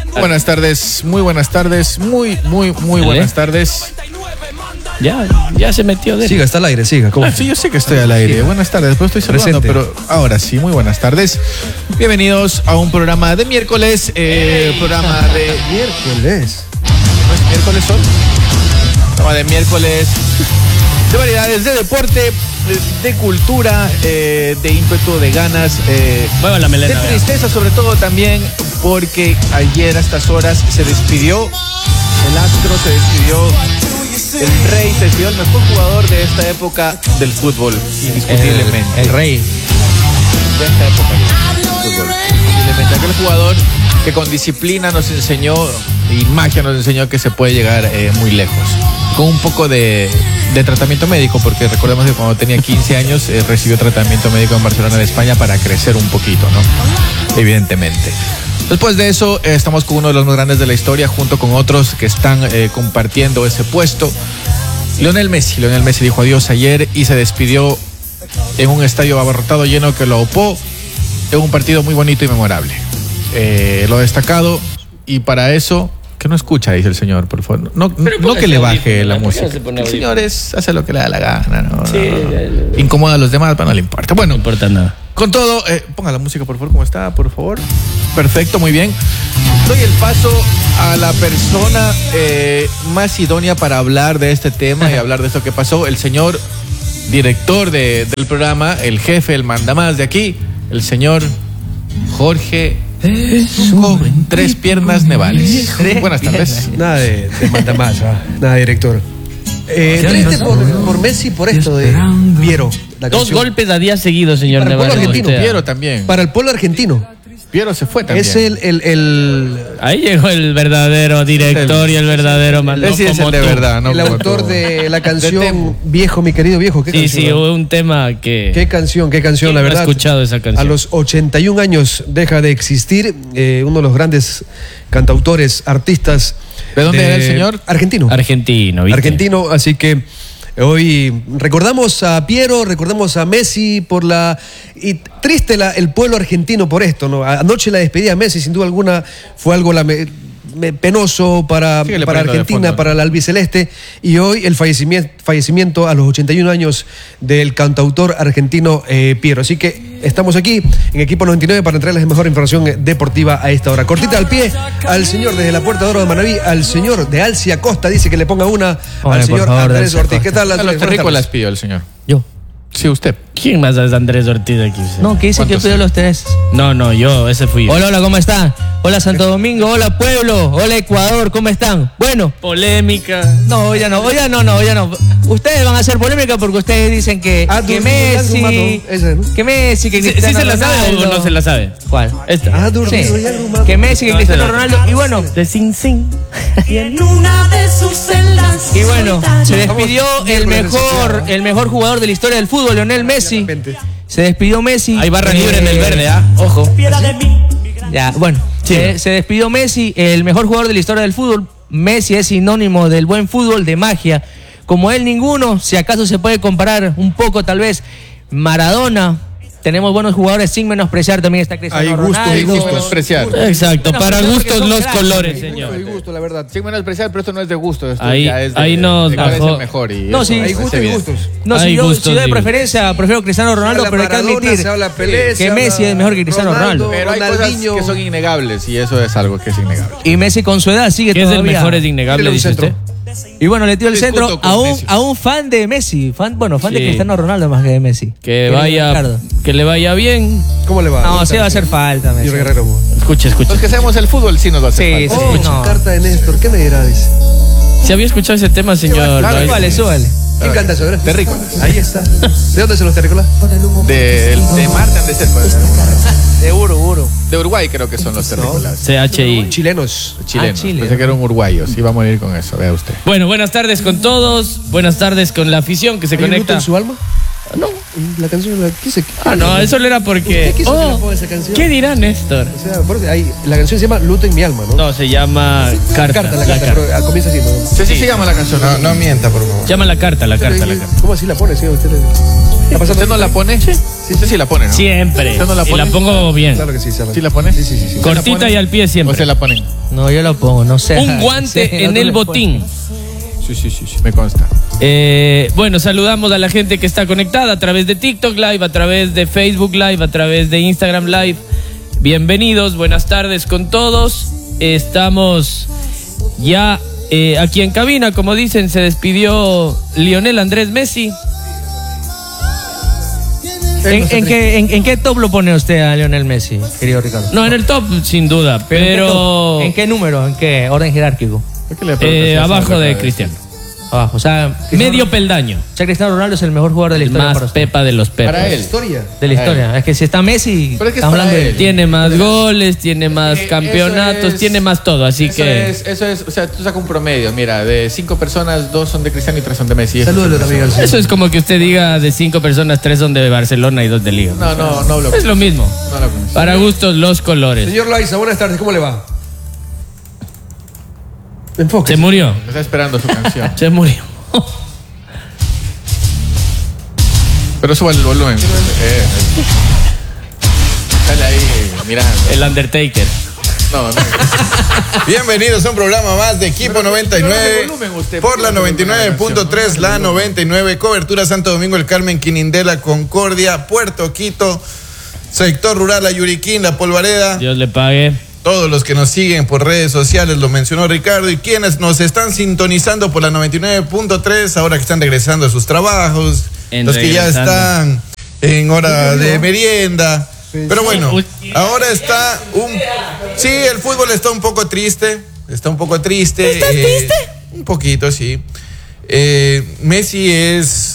Buenas tardes, muy buenas tardes, muy buenas tardes. Ya se metió de... Siga, está al aire, siga. Sí, yo sé que estoy al aire. Buenas tardes, después estoy saludando, pero ahora sí, muy buenas tardes. Bienvenidos a un programa de miércoles, programa de... Miércoles. ¿No es miércoles hoy? Programa de miércoles, de variedades, de deporte, de cultura, de ímpetu, de ganas, Mueva la melena, de tristeza sobre todo también, porque ayer a estas horas se despidió el astro, se despidió el rey, se despidió el mejor jugador de esta época del fútbol, indiscutiblemente. El rey. De esta época del fútbol, indiscutiblemente. Aquel jugador que con disciplina nos enseñó y magia nos enseñó que se puede llegar muy lejos. Con un poco de tratamiento médico, porque recordemos que cuando tenía 15 años recibió tratamiento médico en Barcelona de España para crecer un poquito, ¿no? Evidentemente. Después de eso, estamos con uno de los más grandes de la historia, junto con otros que están compartiendo ese puesto. Lionel Messi dijo adiós ayer y se despidió en un estadio abarrotado lleno que lo aupó en un partido muy bonito y memorable. Lo destacado, y para eso... Que no escucha, dice el señor, por favor. No que le baje la música. El señor hace lo que le da la gana, ¿no? Sí, no. Incomoda a los demás, pero no le importa. Bueno, no importa nada. Con todo, ponga la música, por favor, como está, por favor. Perfecto, muy bien. Doy el paso a la persona más idónea para hablar de este tema y hablar de esto que pasó. El señor director del programa, el jefe, el mandamás de aquí, el señor Jorge Tres Piernas Nevales. Buenas tardes. Nada de mandamás, nada de director. Triste por Messi, por esto de Piero. Dos golpes a día seguido, señor Para el Nevales. pueblo argentino. Piero también. Para el pueblo argentino. Piero se fue también. Es el Ahí llegó el verdadero director y el verdadero mandamás. Ese es el de verdad, ¿no? el Como autor tú. de la canción Viejo, mi querido viejo. ¿Qué canción? Sí, hubo un tema que... Qué canción, la ¿Quién verdad. no ha escuchado esa canción? A los 81 años deja de existir uno de los grandes cantautores, artistas. ¿De dónde era el señor? Argentino. Argentino, ¿viste? Argentino, así que hoy recordamos a Piero, recordamos a Messi por la... Y triste el pueblo argentino por esto, ¿no? Anoche la despedida de Messi, sin duda alguna, fue algo penoso para Argentina, para la albiceleste, y hoy el fallecimiento a los 81 años del cantautor argentino Piero. Así que estamos aquí en Equipo 99 para entregarles la mejor información deportiva a esta hora. Cortita al pie al señor desde la Puerta de Oro de Manaví, al señor de Alcia Costa, dice que le ponga una al señor Andrés Ortiz. ¿Qué tal, A Andrés? los terrícolas pidió el señor. Yo. Sí, usted. ¿Quién más es Andrés Ortiz aquí? No, ¿qué dice que pidió los tres? No, yo, ese fui yo. Hola, ¿cómo están? Hola Santo Domingo, hola pueblo, hola Ecuador, ¿cómo están? Bueno. Polémica. No, ya no. Ustedes van a hacer polémica porque ustedes dicen que Messi, que Messi, que Cristiano ¿Sí se la sabe Ronaldo. o no se la sabe? ¿Cuál? Esta. Sí. Que Messi, que Cristiano Ronaldo. Y bueno, De Sin Sin. Y en una de sus celdas. y bueno, se despidió el mejor jugador de la historia del fútbol, Lionel Messi. Se despidió Messi. Hay barra libre en el verde, ojo. Piedra de mí. Ya, bueno, Sí. se despidió Messi, el mejor jugador de la historia del fútbol. Messi es sinónimo del buen fútbol, de magia. Como él ninguno, si acaso se puede comparar un poco tal vez Maradona. Tenemos buenos jugadores sin menospreciar, también está Cristiano Ronaldo. Sin menospreciar. Exacto, Bueno, para pero gustos porque son los cracks, colores, sí. señor. Hay gusto, la verdad. Sin menospreciar, pero esto no es de gusto. Esto Ahí- ya es de, ahí nos de cuál es bajó. el mejor. Y No, eso sí, es Hay gustos y evidente. gustos. No, Hay si yo gustos, de digo. preferencia prefiero Cristiano Ronaldo, pero hay que admitir se habla Pelé, que Messi es mejor que Cristiano Ronaldo. Pero hay cosas Ronaldinho. que son innegables y eso es algo que es innegable. Y Messi con su edad sigue ¿Qué es el todavía. mejor? Es innegable, Tírale un dice centro. usted. Y bueno, le tiró el Discuto centro con Messi. a un fan de Messi. Fan de Sí. Cristiano Ronaldo más que de Messi. Que Ricardo. le vaya bien. ¿Cómo le va? No, sí va a hacer falta, Messi. Señor Guerrero. Escuche. Los que sabemos el fútbol sí nos va a hacer Sí, falta. sí. Oh, no. carta de Néstor, ¿qué me dirá? Dice. ¿Se había escuchado ese tema, señor? Claro, Súbale, súbale. ¿Quién canta eso? ¿verdad? Terrícolas. Ahí está. ¿De dónde son los terrícolas? De Marta de ser, pues. De Uro. De Uruguay creo que son los terrícolas. CHI. Chilenos. Chilenos. Chile. Pensé que eran uruguayos. Iba a morir con eso, vea usted. Bueno, buenas tardes con todos. Buenas tardes con la afición que se ¿Hay un luto conecta. en su alma? No, La canción, ¿qué se Ah, no, eso era porque. ¿Usted quiso que le ponga esa canción? ¿Qué dirá Néstor? O sea, porque la canción se llama Luto en mi alma, ¿no? No, se llama Carta. La carta, pero comienza así, ¿no? Sí, se llama la canción. No mienta, por favor. Llama la carta. ¿Cómo así la pone, señor? ¿Usted no la pone? Sí. Usted sí la pone, ¿no? Siempre. ¿Usted no la Y pone? la pongo bien. Claro que sí, Sara. ¿Sí la pone? Sí. Cortita y al pie ¿O siempre. se la ponen? No, yo lo pongo, no sé. Un guante Sí, en otro el le pone. botín. Sí, me consta. Bueno, saludamos a la gente que está conectada a través de TikTok Live, a través de Facebook Live, a través de Instagram Live. Bienvenidos, buenas tardes con todos. Estamos ya aquí en cabina, como dicen, se despidió Lionel Andrés Messi. ¿En qué top lo pone usted a Lionel Messi, querido Ricardo? No, en el top, sin duda, pero ¿En qué número? ¿En qué orden jerárquico? ¿Por qué le preguntas abajo eso? de Cristiano. Abajo, o sea, Medio peldaño. o sea, Cristiano Ronaldo es el mejor jugador de la El historia. más para usted. pepa de los pepas. Para él. Historia. De la historia. Es que si está Messi, Pero es que es estamos para hablando de él. Tiene más goles, tiene más Eso campeonatos, es- tiene más todo, así Eso que... es, o sea, tú sacas un promedio, mira, de 5 personas, 2 son de Cristiano y 3 son de Messi. Salúdelo también al señor. Eso es como que usted diga de 5 personas, 3 son de Barcelona y 2 de Liga. No lo Es lo mismo. No lo conozco. Para gustos los colores. Señor Laiza, buenas tardes, ¿cómo le va? Enfoque. Se murió. Está esperando su canción. Se murió. Pero suba el volumen. Sale ahí mirando. El Undertaker. No. Bienvenidos a un programa más de Equipo 99 volumen usted, por la 99.3, la 99, cobertura Santo Domingo, El Carmen, Quinindela, Concordia, Puerto Quito, sector rural, Ayuriquín, La Polvareda. Dios le pague. Todos los que nos siguen por redes sociales, lo mencionó Ricardo, y quienes nos están sintonizando por la 99.3, ahora que están regresando a sus trabajos, los que ya están en hora de merienda. Pero bueno, ahora está sí, el fútbol está un poco triste. ¿Está triste? Un poquito, sí. Messi es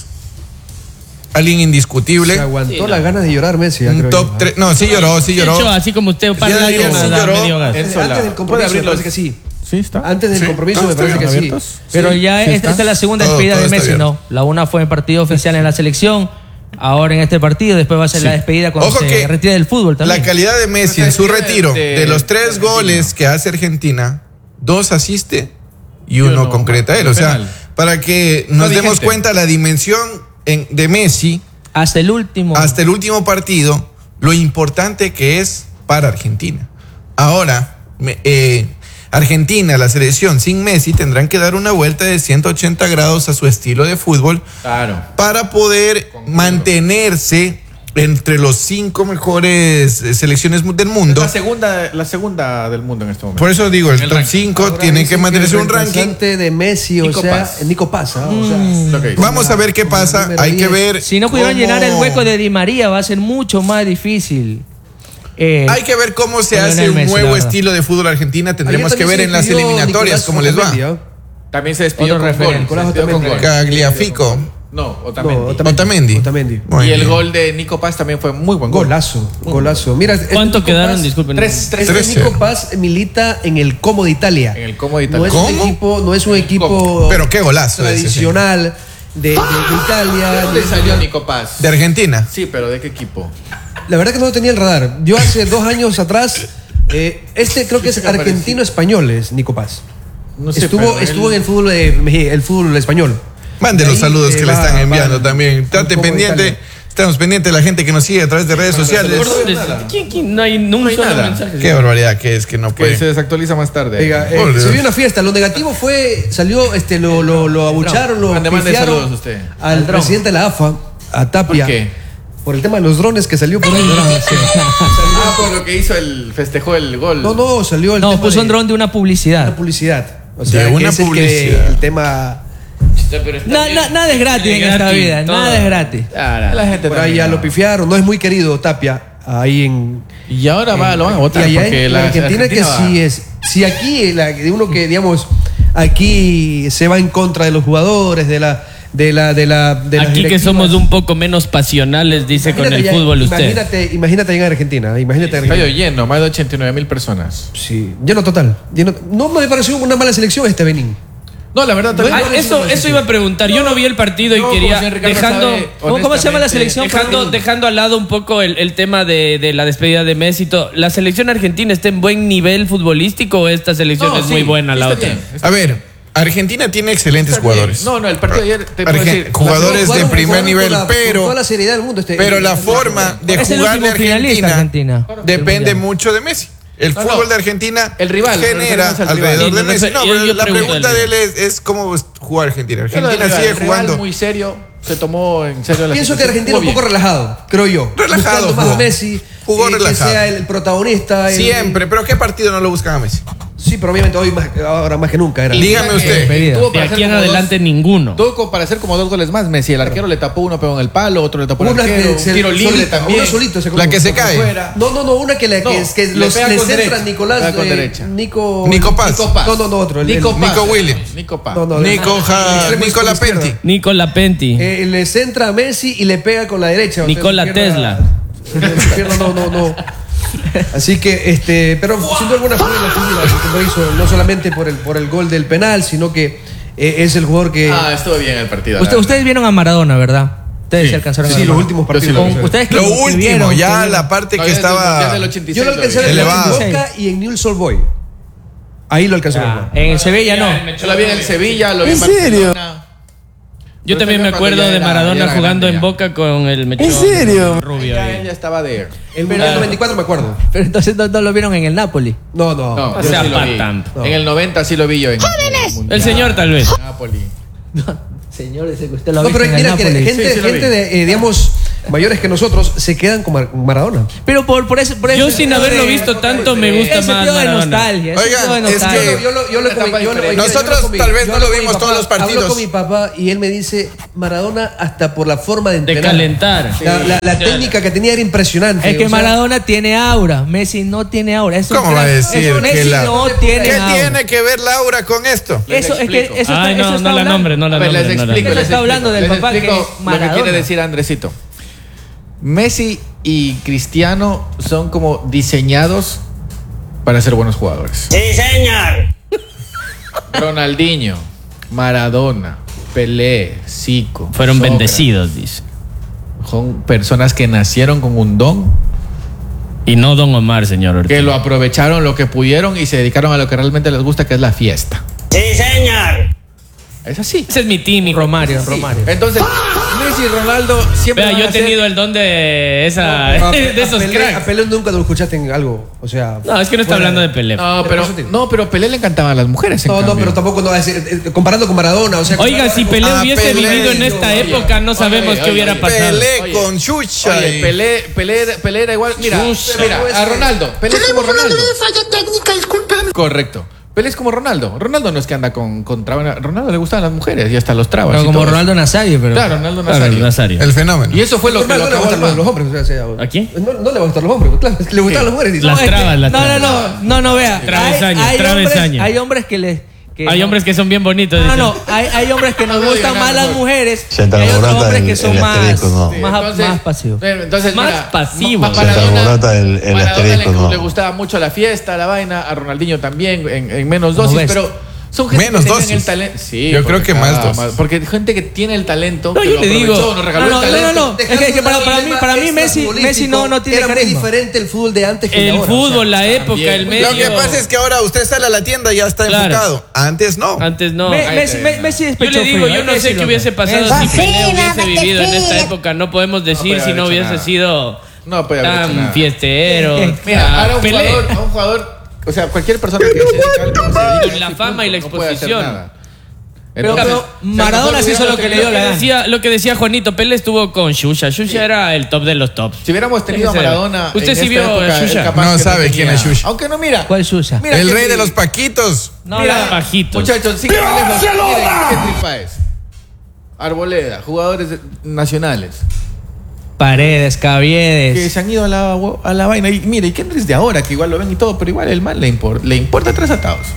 alguien indiscutible. Se aguantó las ganas de llorar Messi. ya Un creo top yo. 3. No, sí lloró. Hecho, así como usted El día de ayer sí lloró. Antes del compromiso me parece que sí. Sí, está. Antes del Sí. compromiso me ¿Están parece que sí. abiertos? Pero ya sí esta está. es la segunda Todo- despedida todo de está Messi, abierto. ¿no? La una fue en partido oficial en la selección, ahora en este partido, después va a ser la despedida cuando Ojo se que retire del fútbol también. La calidad de Messi en su retiro, de- de los 3 de goles que hace Argentina, 2 asiste y uno uno concreta él. O sea, penal. para que nos Está demos vigente. cuenta la dimensión de Messi Hasta el último. hasta el último partido, lo importante que es para Argentina. Ahora, Argentina, la selección sin Messi, tendrán que dar una vuelta de 180 grados a su estilo de fútbol Claro. para poder mantenerse entre los 5 mejores selecciones del mundo. La segunda del mundo en este momento. Por eso digo, el El top ranking. 5 Ahora tiene dicen que mantenerse el un ranking. reemplazante de Messi, Nico o sea, Paz. Nico Paz. O sea, Lo que dice. Vamos a ver qué pasa. número Hay que 10. ver. Si no pudieron cómo- llenar el hueco de Di María, va a ser mucho más difícil. Hay que ver cómo se Lionel hace un Messi, la nuevo verdad. estilo de fútbol argentina. Tendremos Ayer que ver también en las se despidió eliminatorias Nicolás cómo les va. Otamendi, ¿ah? También se despidió Otro con gol. referente. Se despidió con gol. Cagliafico. No, Otamendi. No, Otamendi. Otamendi. Muy Y el bien. gol de Nico Paz también fue muy buen gol. Golazo. Mira, ¿Cuánto Nico quedaron? Paz- Disculpen. 13. Nico Paz milita en el Como de Italia. En el Como de No Italia. es ¿Cómo? un equipo, no es un equipo Pero qué golazo ese, tradicional de Italia. ¿Dónde salió Nico Paz? De Argentina. Sí, pero ¿de qué equipo? La verdad que no lo tenía el radar. Yo hace 2 años atrás, creo que es que apareció. argentino-español, es Nico Paz. No sé, estuvo pero estuvo él- en el fútbol español. Mande De los ahí, saludos que le va- están va enviando al- también. al Estate Como de pendiente. Italia. Estamos pendientes de la gente que nos sigue a través de redes sociales. ¿Por dónde? ¿Quién? No hay un No hay solo nada. mensaje. Qué barbaridad que es que no Que puede. se desactualiza más tarde. Oiga, Por Dios. se vio una fiesta. Lo negativo fue, salió, lo abucharon, lo Mande pifiaron saludos usted. al presidente de la AFA, a Tapia. ¿Por qué? Por el tema de los drones que salió por ahí. Por lo que hizo festejó el gol. No, salió el No, tema puso de un dron de una publicidad. una publicidad. O sea, De que una es el que- publicidad. el tema. Nada es gratis en esta vida, nada es gratis. La gente Por ahí también, ya ¿no? lo pifiaron. No es muy querido Tapia. Ahí en. Y ahora lo van a Y votar allá porque en la Argentina que va- sí es. Si aquí, de uno que, digamos, aquí se va en contra de los jugadores, de las Aquí que directivas. somos un poco menos pasionales, dice con el Imagínate ya- fútbol usted. Imagínate llegar a Argentina. Imagínate Estadio Argentina. lleno, más de 89,000 personas. Sí, lleno total. No me pareció una mala selección este Benín. No, la verdad, también. Eso iba a preguntar. Yo no vi el partido y quería ¿Cómo se llama la selección? Dejando al lado un poco el tema de la despedida de Messi y todo. ¿La selección argentina está en buen nivel futbolístico o esta selección es muy buena la otra? A ver, Argentina tiene excelentes jugadores. No, el partido de ayer te puedo decir, jugadores de primer nivel, pero toda la seriedad del mundo pero la forma de jugar de Argentina depende mucho de Messi. El fútbol de Argentina el rival genera alrededor de Messi. No, pero la pregunta de él es cómo jugar Argentina. Argentina sigue jugando muy serio. Se tomó en serio la Pienso que Argentina un poco relajado, creo yo. Relajado. Buscando más a Messi. Jugó relajado. Que sea el protagonista. Siempre. ¿Pero qué partido no lo buscan a Messi? Sí, pero obviamente hoy ahora más que nunca. Dígame usted. De aquí en adelante ninguno. Tuvo para hacer como 2 goles más Messi. El arquero le tapó uno, pegó en el palo, otro le tapó el arquero. Un tiro libre también. Una solito. La que se cae. No, una que le centra Nicolás. Nico Paz. No, otro. Nico Williams. Nico Paz. Nico Lapenti. Nicola Penti. Le centra a Messi y le pega con la derecha. Nicola Tesla. No. Así que, pero siento alguna forma que lo hizo, no solamente por el gol del penal, sino que es el jugador que. Estuvo bien el partido. Ustedes vieron a Maradona, ¿verdad? Ustedes se alcanzaron a ver. Sí, los últimos partidos. Ustedes lo último, ya la parte que estaba. Yo lo alcancé a ver en Boca y en Newell's Old Boys. Ahí lo alcancé a ver. En el Sevilla no. Yo lo vi en el Sevilla, lo vi en Barcelona. Yo también me acuerdo de Maradona jugando en Boca con el mechón. ¿En serio? Rubio. Ya estaba de. En el 94 me acuerdo. Pero entonces no lo vieron en el Napoli. No. O sea, para tanto. En el 90 sí lo vi yo. ¡Jóvenes! El señor tal vez. Napoli. Señores, usted lo ha No, visto pero en el mira que Napoli. gente de, digamos, mayores que nosotros se quedan con Maradona. Pero por eso Yo sin haberlo visto tanto me gusta más sentido de Maradona. nostalgia. Oigan, es que nosotros tal vez no lo vimos todos los partidos. Hablo con mi papá y él me dice, Maradona hasta por la forma de entrenar. calentar. La técnica que tenía era impresionante. Es que Maradona tiene aura, Messi no tiene aura. ¿Cómo va a decir Messi no tiene ¿Qué aura? tiene que ver Laura con esto? Eso está No la nombre, no la nombre. Les explico. Les está hablando del papá que es lo que Maradona. quiere decir Andresito. Messi y Cristiano son como diseñados para ser buenos jugadores. Sí, señor. Ronaldinho, Maradona, Pelé, Zico. Fueron Sócrates. bendecidos, dice. Son personas que nacieron con un don, Y no Don Omar, señor Ortiz. que lo aprovecharon lo que pudieron y se dedicaron a lo que realmente les gusta, que es la fiesta. Sí, señor. Es así. Ese es mi team, Romario. Entonces, Messi y Ronaldo siempre Vea, van yo a he ser- tenido el don de esa de esos A cracks. Pelé nunca lo escuchaste en algo. O sea. No, es que no está hablando de Pelé. No, pero Pelé le encantaban a las mujeres. en No, cambio. pero tampoco comparando con Maradona. O sea, Oiga, si Pelé hubiese Pelé. vivido en esta época, no sabemos qué hubiera pasado. Pelé Oye, con Chucha. Oye, Pelé era igual. Mira, a Ronaldo. Pelé es como Ronaldo. Falla técnica, discúlpame. Correcto. Pelé es como Ronaldo. Ronaldo no es que anda con trabas. Ronaldo le gustaban las mujeres y hasta los trabas. Pero y como todo Ronaldo eso. Nazario, pero. Claro, Ronaldo Claro, Nazario. El fenómeno. Y eso fue lo que no lo le acabó gustan al los hombres. O sea, ¿A quién? No le gustan los hombres, claro. Es que le gustan las mujeres. Las trabas, las trabas. No, vea. Travesaños. Hay hombres que les. Hay hombres que son bien bonitos. No, dicen. hay hombres que nos No gustan digan más nada, las no. mujeres. Se te Y hay otros alborota hombres que el son más, asterisco, ¿no? Sí, más pasivos. Entonces, Más mira, pasivos. Se te alborota el Maradona asterisco, ¿no? le gustaba mucho la fiesta, la vaina. A Ronaldinho también, en menos Como dosis. ves. Pero son gente Menos que tienen dosis. el talento. Sí, Yo creo que más claro, dosis. Porque gente que tiene el talento. No, que yo lo le digo. aprovechó, nos regaló No, el talento. Es que para mí Messi no tiene era carisma. muy diferente el fútbol de antes que de El ahora. fútbol, la época, el medio. Lo que pasa es que ahora usted sale a la tienda y ya está Claro. enfocado. Antes no. Antes no. Messi es Yo pecho le digo, frío, yo hay no que sé qué decirlo. hubiese pasado Messi- si Pelé Vacílate, hubiese vivido en esta fila. época. No podemos decir puede si no haber hecho hubiese nada. sido No puede haber hecho tan nada. fiestero. Mira, ahora Pelé. un jugador, o sea, cualquier persona que se dedica a algo, se dedica Con la a ese fama y la punto, no puede hacer exposición. nada. Pero Entonces, Maradona sí hizo lo que le dio la gana. Lo que decía Juanito, Pelé estuvo con Xuxa. Xuxa era el top de los tops. Si hubiéramos tenido a Fíjese. Maradona. Usted en sí esta vio época, a Xuxa. él capaz No que sabe tenía- quién es Xuxa. Aunque no, mira. ¿Cuál Xuxa? Mira El que rey sí. de los paquitos. No, Mira, bajitos. Muchachos, sigan lejos. Miren, ¿qué tripa es? Arboleda, jugadores nacionales Paredes, que Caviedes. se han ido a la vaina. Y mire, y Kendrick de ahora, que igual lo ven y todo, pero igual el mal le importa tres atados.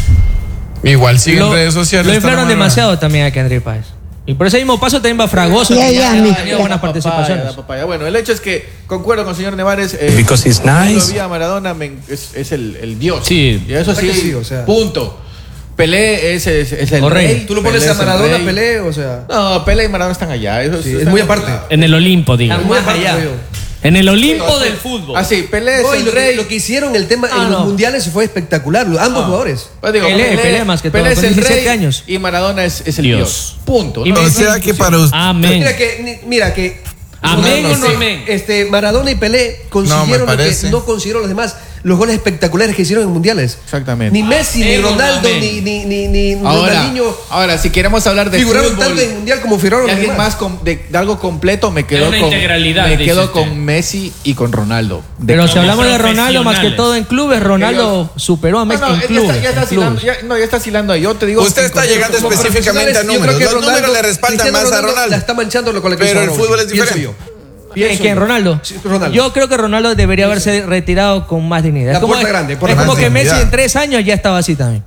Igual siguen Lo- redes sociales. Lo está inflaron nomás. demasiado también a Kendrick Páez. Y por ese mismo paso también va Fragoso, Ya, que ya, ha mi- tenido buenas participaciones. La papaya. Bueno, el hecho es que concuerdo con el señor Nevares. Because he's nice. Lo vi a Maradona, es el dios. Sí. Y eso sí, que sí, o sea. punto. Pelé es el rey. Tú lo pones Pelé a es el Maradona, rey. Pelé, o sea. No, Pelé y Maradona están allá. Eso Sí, es muy aparte. En el Olimpo, digo. Muy aparte, allá. creo yo. En el Olimpo del fútbol. Ah, sí, Pelé es No, y el lo rey. que hicieron el tema en los mundiales fue espectacular. Ambos jugadores. Pues digo, Pelé más que todo, Pelé es con el 17 rey años. y Maradona es el Dios. Dios. Punto. Y ¿no? O sea que para usted. Amén. Mira que Amén o no este, amén. Maradona y Pelé consiguieron lo que parece. no consiguieron los demás, los goles espectaculares que hicieron en mundiales. Exactamente. Ni Messi, ni Amén o no Ronaldo, amén. ni Ronaldinho Ahora, si queremos hablar de figuraron fútbol tanto en mundial como figuraron y los alguien demás. más de algo completo, me quedo una con integralidad, me dice quedo usted. con Messi y con Ronaldo. Pero si como hablamos de Ronaldo, más que profesionales. todo en clubes, Ronaldo superó a Messi en clubes. ya está en clubes. hilando, ya estás hilando. Yo te digo. Usted está llegando Como específicamente a profesionales, yo creo números. que Los Ronaldo- números le respaldan Cristiano más a La Ronaldo. está manchando con la que Pero hizo el ahora, fútbol es pienso diferente. yo. ¿Quién? ¿Ronaldo? Sí, Ronaldo. Yo creo que Ronaldo debería haberse retirado con más dignidad. La Es como, puerta grande, por es la como grande. que Messi Dignidad. en 3 años ya estaba así también.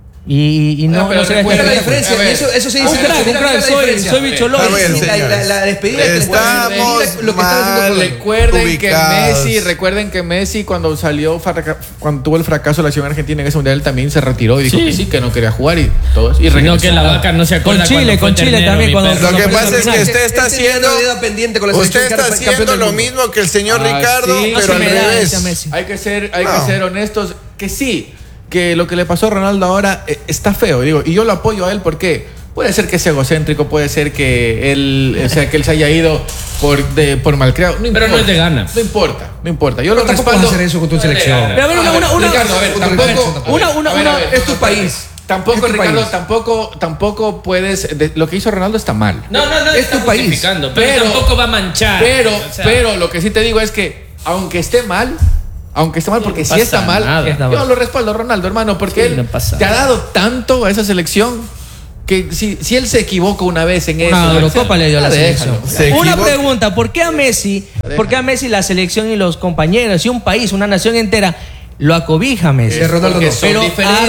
Y no, pero no se recuerda Mira la Bueno, diferencia, a ver. eso sí Un dice. crack, mira la soy diferencia. bicholo. A ver, Sí, señores. la despedida que le está haciendo, Estamos lo que está haciendo mal. con Recuerden que Messi cuando cuando tuvo el fracaso de la selección argentina en ese mundial también se retiró y dijo Sí. que sí, que no quería jugar y todo eso. Y Sino regresó. que la vaca no se acuerda. Con Chile, cuando fue con Chile ternero, también, mi cuando- perro. Lo que Pero pasa es que final, usted está Él tenía haciendo. una deuda pendiente con la Usted selección, está que era campeón haciendo del lo mundo. mismo que el señor Ah, Ricardo, sí, pero no al se me da revés. ese Messi. Hay que ser No. honestos, que sí, que lo que le pasó a Ronaldo ahora está feo, digo, y yo lo apoyo a él porque puede ser que sea egocéntrico, puede ser que él, que él se haya ido por malcriado. Pero no es de gana. No importa. Yo lo Pero tampoco respaldo. vas a hacer eso con tu selección. Pero a ver, Ricardo, a ver, tampoco. Es tu país. Tampoco, Es tu Ricardo, país. tampoco puedes. Lo que hizo Ronaldo está mal. No, Es está tu país. justificando, pero tampoco va a manchar. Pero lo que sí te digo es que, aunque esté mal, porque no sí está pasa mal, nada. Está yo mal. lo respaldo a Ronaldo, hermano, porque Sí, él no pasa te ha dado tanto a esa selección que si él se equivoca una vez en eso. Una Eurocopa le dio a la déjalo. selección. Se Una equivoca. pregunta, ¿por qué a Messi la selección y los compañeros y un país, una nación entera, lo acobija a Messi? Ronaldo Porque no. son Pero diferentes.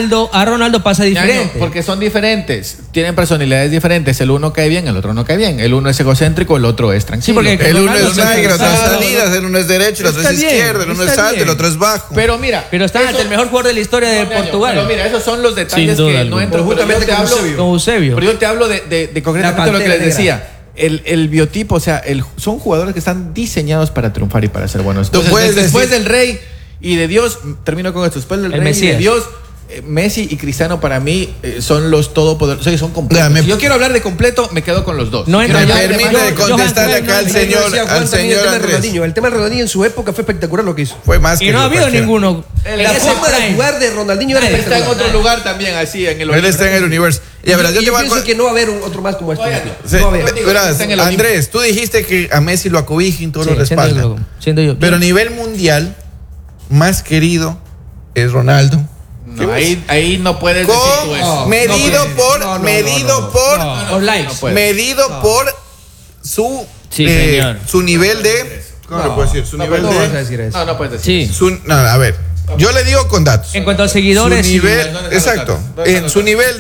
a Ronaldo pasa Ñaño, diferente. porque son diferentes, tienen personalidades diferentes. El uno cae bien, el otro no cae bien. El uno es egocéntrico, el otro es tranquilo. Sí, porque El uno Ronaldo es se negro, otro es cansado. salidas, el uno es derecho, el otro es Está bien, izquierdo, el uno es está alto, el bien. otro es bajo. Pero mira, Pero está ante el mejor jugador de la historia de Ñaño, Portugal. Pero mira, esos son los detalles Sin duda que no alguna. entran. Pero justamente yo te con hablo, Eusebio. Con Eusebio. Pero yo te hablo de concretamente La lo que les Pantera decía. El biotipo, o sea, son jugadores que están diseñados para triunfar y para ser buenos. Tú Entonces, puedes después decir- del Rey y de Dios, termino con esto, después del El Rey y de Mesías. Dios, Messi y Cristiano para mí son los todopoderosos, o sea, son completos. Ya, me- Si yo quiero hablar de completo, me quedo con los dos. No Si entra quiero Me hablar de permite más- contestarle acá al Yo señor, decía, Juan, al también señor el tema de Andrés. Ronaldinho. El tema de Ronaldinho en su época fue espectacular lo que hizo. Fue más que Y no ha habido cualquiera. ninguno. En La ese forma de prime. jugar de Ronaldinho era Está en espectacular. otro lugar también, así, en el Él está en el universo. Ya verás, yo Y te voy a pienso que no va a haber otro más como este. Todavía Sí, No va a haber. digo, verás, está en el Andrés, tú dijiste que a Messi lo acobijan, todos Sí, lo respaldan. siendo yo. Pero a nivel mundial, más querido es Ronaldo. No, ahí no puedes decir tú eso. Con medido no, por, no, no, medido no, no. por, Los likes. puede. medido por su, Sí, señor. su nivel de, ¿cómo le puedo decir? Su nivel No vas a de, decir eso. No puedes decir. Sí. no, a ver, yo le digo con datos. En cuanto a Su seguidores, nivel, ¿dónde están los exacto, datos? ¿Dónde están en los su datos? nivel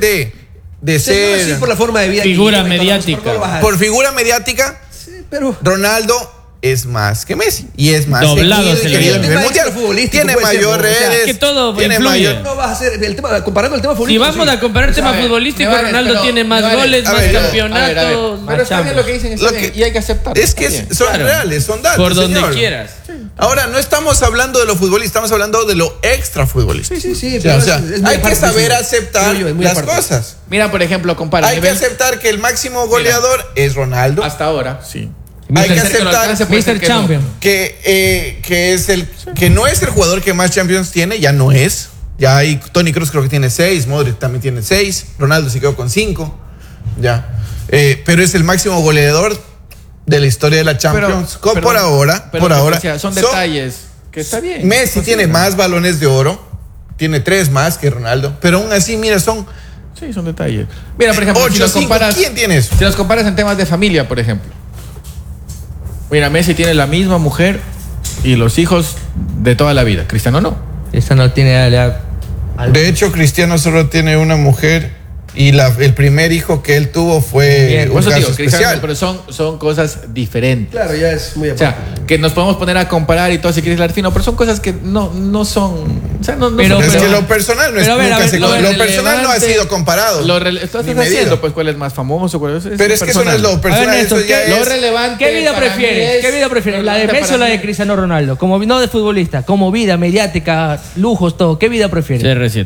de Sí, no, sí, ser, por la forma de vida. Figura que lleva y todo, mediática. pero no lo vas a- por figura mediática, Sí, pero Ronaldo es más que Messi y es más Doblado seguido y se le querido a llama. nivel El tema mundial. extrafutbolístico Tiene puede ser, mayor ¿no? O sea, redes, que todo tiene influye. mayor. no vas a hacer el tema comparando el tema Si futbolístico. vamos sí. a comparar tema A ver, futbolístico, me vale, Ronaldo pero- tiene más me vale. goles, A más ver, campeonatos. Pero está bien lo que dicen, está Lo bien, que- y hay que aceptar. Es que son Claro. reales, son datos. Por donde señor. quieras. Ahora, no estamos hablando de lo futbolístico, estamos hablando de lo extra futbolístico. Sí, O pero sea, es muy hay que aparte, saber sí. aceptar Creo yo, es muy las aparte. cosas. Mira, por ejemplo, compara. Hay que nivel- aceptar que el máximo goleador es Ronaldo. Hasta ahora, sí. Hay que Puede ser que lo aceptar alcance, puede ser Mr. que no. Champion. que no es el jugador que más Champions tiene, ya no es. Ya hay Toni Kroos creo que tiene 6, Modric también tiene 6, Ronaldo se quedó con 5. Ya. Pero es el máximo goleador de la historia de la Champions. Pero- por ahora, pero por lo que ahora. decía, son detalles que está bien. Messi tiene más balones de oro, tiene 3 más que Ronaldo, pero aún así, mira, son Sí, son detalles. Mira, por ejemplo, 8, si los 5. comparas, ¿Quién tiene eso? si los comparas en temas de familia, por ejemplo. Mira, Messi tiene la misma mujer y los hijos de toda la vida. Cristiano no. esta no tiene De hecho, Cristiano solo tiene una mujer Y el primer hijo que él tuvo fue un caso especial. Pero son cosas diferentes. Claro, ya es muy aparte. O sea, que nos podemos poner a comparar y todo si quieres hablar fino, pero son cosas que no son. O sea, no Pero- son. Es que lo personal no es Pero a ver, nunca a ver, lo personal no ha sido comparado. Lo estás ni haciendo, medido. pues, cuál es más famoso, cuál es. Pero es que eso no es lo personal, A ver, Néstor, eso ya Lo es. relevante. ¿Qué vida para mí prefieres? es- ¿Qué vida prefieres? ¿La de relevante Messi o la para de mí- Cristiano Ronaldo? Como no de futbolista, como vida mediática, lujos, todo. ¿Qué vida prefieres? CR7.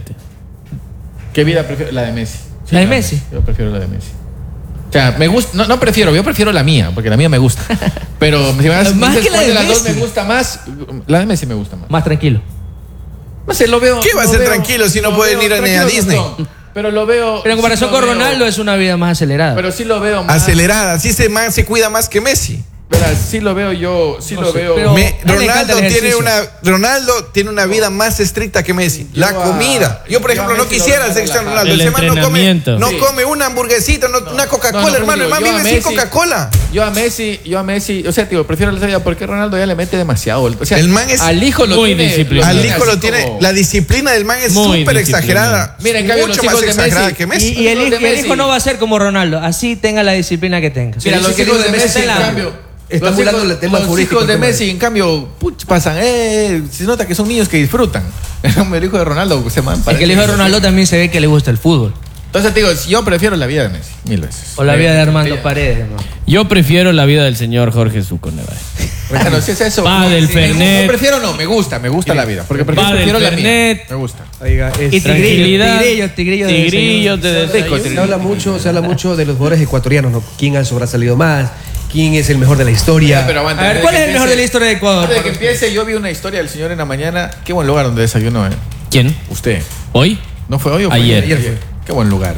¿Qué vida prefiero? La de Messi. ¿La de Messi? Yo prefiero la de Messi. O sea, me gusta, no prefiero, yo prefiero la mía, porque la mía me gusta. Pero si me vas Más dices que la cuál de las dos me Messi. gusta más, la de Messi me gusta más. Más tranquilo. No sé, lo veo. ¿Qué va a lo ser veo- tranquilo si no lo pueden veo ir ni a tranquilo, Disney? no, pero lo veo. Pero en comparación sí lo con veo- Ronaldo es una vida más acelerada. Pero sí lo veo más. Acelerada, así se cuida más que Messi. Verás, sí lo veo yo, sí No lo sé, veo. pero- a él le encanta Ronaldo el ejercicio. tiene una vida más estricta que Messi. La comida. Yo, por yo a ejemplo, no Messi lo quisiera veo ser más Cristiano relajado. Ronaldo. El El man entrenamiento. no Sí. come una hamburguesita, una Coca-Cola, No, hermano. El man yo a vive sin Messi- Coca-Cola. Yo a Messi, o sea, tío, prefiero la vida porque Ronaldo ya le mete demasiado. O sea, El man es al hijo lo muy tiene. disciplinado. Al tiene hijo lo así tiene. como- La disciplina del man es Muy súper disciplinado. exagerada. Mira, en cambio, mucho los más hijos de exagerada Messi- que Messi. Y el Los de hijo, el Messi. hijo no va a ser como Ronaldo, así tenga la disciplina que tenga. Mira, los Sí, hijos de que Messi, Messi, en claro, cambio. está los emulando hijos- el tema los futbolístico, hijos de el tema Messi, en cambio, pasan, se nota que son niños que disfrutan. El hijo de Ronaldo, se man, Es que el hijo de Ronaldo también se ve que le gusta el fútbol. Entonces te digo, yo prefiero la vida de Messi, 1000 veces. O la vida de Armando Paredes, ¿no? Yo prefiero la vida del señor Jorge Zucco Nevares. Bueno, si es eso. Pa del Fernet. No prefiero, no, me gusta la vida. Porque Pa del prefiero la mía. Fernet. Me gusta. Oiga, Y Tranquilidad. tigrillo de Tigrillos de desayuno. desayuno. se habla mucho de los jugadores ecuatorianos, ¿no? ¿Quién ha sobresalido más? ¿Quién es el mejor de la historia? Pero aguanta, A ver, antes ¿cuál de es que el mejor de la empiece- historia de Ecuador? Antes de que empiece, yo vi una historia del señor en la mañana. Qué buen lugar donde desayunó, ¿Quién? Usted. ¿Hoy? ¿No fue hoy o fue Ayer. Ayer fue. Qué buen lugar,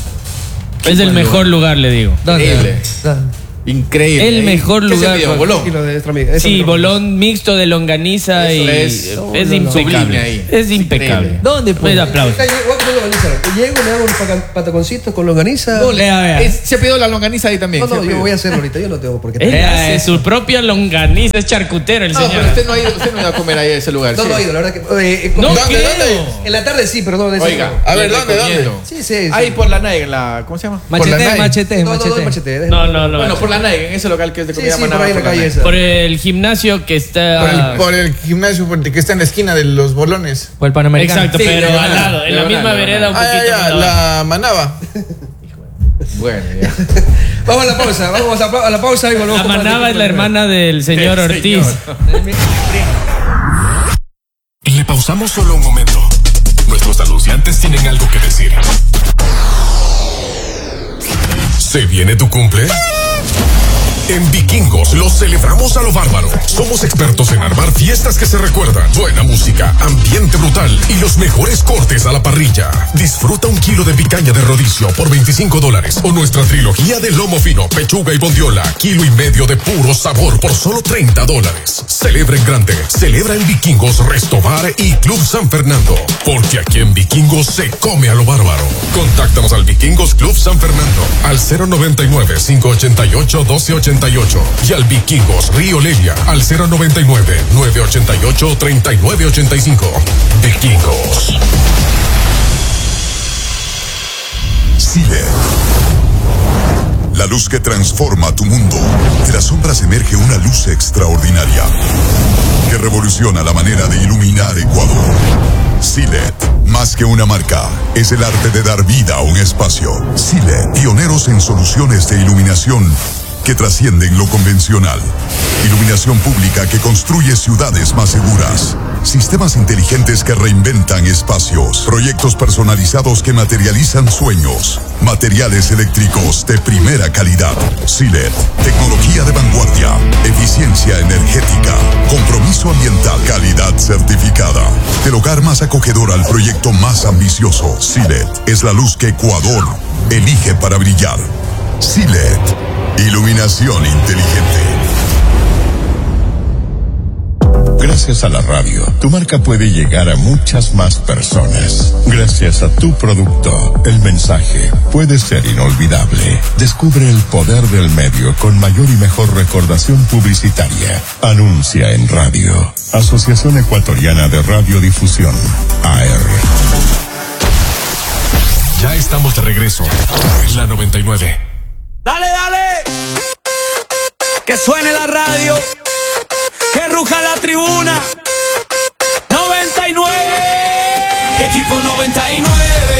Es el mejor lugar, le digo. Increíble. Increíble. El mejor ¿Qué lugar, se pidió? Jorge. Bolón. Y lo de nuestra amiga. Eso Sí, no- bolón mixto de longaniza Eso y es. es Sublime impecable. ahí. Es impecable. Increíble. ¿Dónde, pues? Un aplauso. Voy a comer longaniza. Llego, me hago unos pataconcitos con longaniza. Vea. Se pidió la longaniza ahí también. No, se yo pidió. voy a hacerlo ahorita. Yo no tengo por qué. Él hace eso. su propia longaniza, es charcutero el No, señor. pero usted no ha ido a comer ahí a ese lugar. No, ¿sí? no he ido, la verdad que. No ¿Dónde, creo. dónde? En la tarde sí, pero no de Oiga, A ver, le ¿dónde, recomiendo. Sí, sí. Ahí por la Nike, en la. ¿Cómo se llama? Machete. No, machete. No, no, no. Bueno, por la Nike, en ese local que es de Sí, comida sí, manaba por ahí en la calle esa. Por el gimnasio que está. Por el gimnasio que está en la esquina de los bolones. O el Panamericano. Exacto, Sí, pero de al verdad, lado, en de la verdad, misma de vereda, un verdad. poquito más abajo. La manaba. Bueno, ya. Vamos a la pausa, a la pausa y volvemos La con más manaba de- es la hermana del señor Del Ortiz. señor. Le pausamos solo un momento. Nuestros anunciantes tienen algo que decir. ¿Se viene tu cumple? En Vikingos lo celebramos a lo bárbaro. Somos expertos en armar fiestas que se recuerdan. Buena música, ambiente brutal y los mejores cortes a la parrilla. Disfruta 1 kilo de picaña de rodicio por $25 o nuestra trilogía de lomo fino, pechuga y bondiola, 1,5 kilos de puro sabor por solo $30. Celebra en grande. Celebra en Vikingos, Restobar y Club San Fernando. Porque aquí en Vikingos se come a lo bárbaro. Contáctanos al Vikingos Club San Fernando al 099-588-1288 y al Vikingos Río Levia al 099-988-3985. Vikingos. Silet. La luz que transforma tu mundo. De las sombras emerge una luz extraordinaria que revoluciona la manera de iluminar Ecuador. Silet, más que una marca, es el arte de dar vida a un espacio. Silet, pioneros en soluciones de iluminación que trascienden lo convencional. Iluminación pública que construye ciudades más seguras. Sistemas inteligentes que reinventan espacios. Proyectos personalizados que materializan sueños. Materiales eléctricos de primera calidad. Silet, tecnología de vanguardia. Eficiencia energética. Compromiso ambiental. Calidad certificada. Del hogar más acogedor al proyecto más ambicioso. Silet es la luz que Ecuador elige para brillar. Silet. Iluminación inteligente. Gracias a la radio, tu marca puede llegar a muchas más personas. Gracias a tu producto, el mensaje puede ser inolvidable. Descubre el poder del medio con mayor y mejor recordación publicitaria. Anuncia en radio. Asociación Ecuatoriana de Radiodifusión, AR. Ya estamos de regreso en la 99. Dale, dale. Que suene la radio. Que ruja la tribuna. 99. Equipo 99.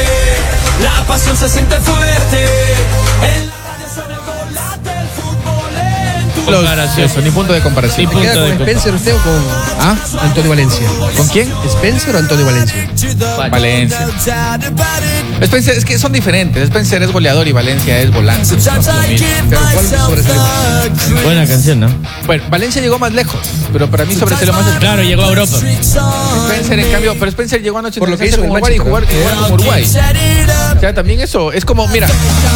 La pasión se siente fuerte. En la radio suena el gol, late el fútbol en tu Eso, ni punto de comparación. ¿Se queda con Spencer usted o con Antonio Valencia? ¿Con quién? ¿Spencer o Antonio Valencia? Valencia. Spencer, es que son diferentes. Spencer es goleador y Valencia es volante. No es lo mismo. Pero ¿cuál sobresalió más? Buena canción, ¿no? Bueno, Valencia llegó más lejos, pero para mí sobresalió más. Claro, llegó a Europa. Spencer, en cambio, pero Spencer llegó anoche Por lo que hizo con en el Uruguay y jugar como Uruguay. O sea, también eso es como, mira, No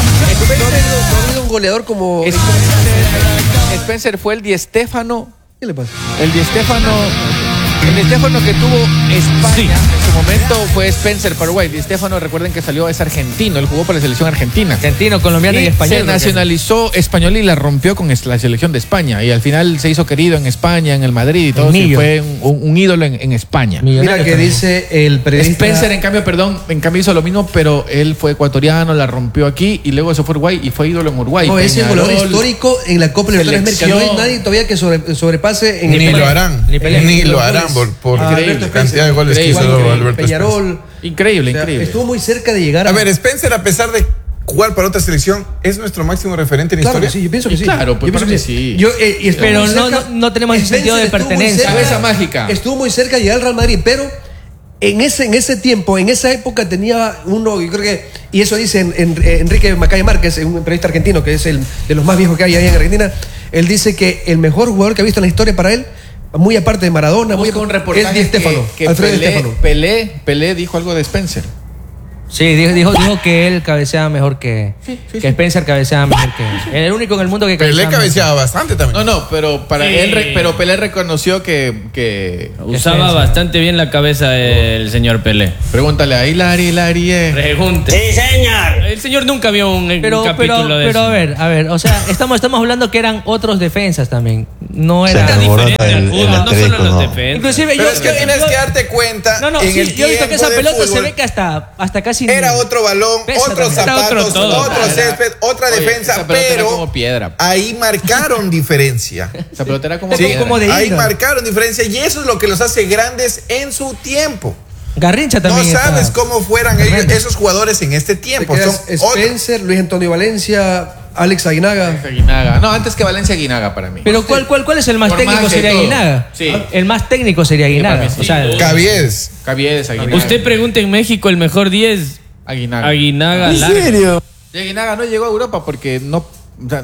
ha habido un goleador como... Spencer fue el Di Stéfano. ¿Qué le pasa? El Di Stéfano que tuvo España en su momento fue Spencer Paraguay. Di Stéfano, recuerden que salió, es argentino, él jugó por la selección argentina. Argentino, colombiano y español. Se nacionalizó español y la rompió con la selección de España. Y al final se hizo querido en España, en el Madrid y todo. Y fue un ídolo en España. Mira que dice el periodista... Spencer, en cambio hizo lo mismo, pero él fue ecuatoriano, la rompió aquí y luego se fue a Uruguay y fue ídolo en Uruguay. No, es el goleador histórico en la Copa Libertadores de América. No hay nadie todavía que sobrepase en Ni lo harán. Ni lo harán por la cantidad de goles que hizo Alberto Peñarol. Increíble, O sea, increíble. estuvo muy cerca de llegar A ver, Spencer, a pesar de jugar para otra selección, ¿es nuestro máximo referente en Claro que historia? sí, yo pienso que sí. Claro, pues Yo pienso para mí que sí. Pero no tenemos ese sentido de pertenencia. Cabeza mágica. Estuvo muy cerca de llegar al Real Madrid, pero en ese tiempo, en esa época tenía uno, yo creo que, y eso dice Enrique Macaya Márquez, un periodista argentino que es el de los más viejos que hay ahí en Argentina. Él dice que el mejor jugador que ha visto en la historia para él, muy aparte de Maradona, Un reportaje es Di Stéfano, que Alfredo Di Stéfano. Pelé dijo algo de Spencer. Sí, dijo que él cabeceaba mejor que Spencer cabeceaba mejor que el único en el mundo que Pelé cabeceaba cabeceaba bastante también. No, pero para él, pero Pelé reconoció que Usaba bastante bien la cabeza el señor Pelé. Pregúntale a Hilari. Pregunte. Sí, señor. El señor nunca vio un capítulo de eso. Pero a ver, o sea, estamos hablando que eran otros defensas también. No era Era diferente al el fútbol, no solo Treco, los no. defensas. Inclusive Pero es que tienes que darte cuenta. No, en sí, el yo he visto que esa tiempo de pelota se fútbol, ve que hasta casi era otro balón, pesa otros también. zapatos, Era otro todo. otro césped, otra Oye, defensa, esa pelota era pero como piedra. ahí marcaron diferencia. Esa pelota era como Sí, piedra. como de ahí hilo. marcaron diferencia y eso es lo que los hace grandes en su tiempo. Garrincha No también. sabes está. cómo fueran esos jugadores en este tiempo. Son Spencer, Luis Antonio Valencia, Alex Aguinaga. Aguinaga. No, antes que Valencia, Aguinaga para mí. Pero ¿cuál es el más Por técnico? magia y Sería todo. Aguinaga. Sí. El más técnico sería Aguinaga. para mí sí. O sea, Cavies. Caviedes, Aguinaga. Usted pregunta en México el mejor 10. Aguinaga. Aguinaga. ¿En Lara. serio? Y Aguinaga no llegó a Europa porque no. O sea,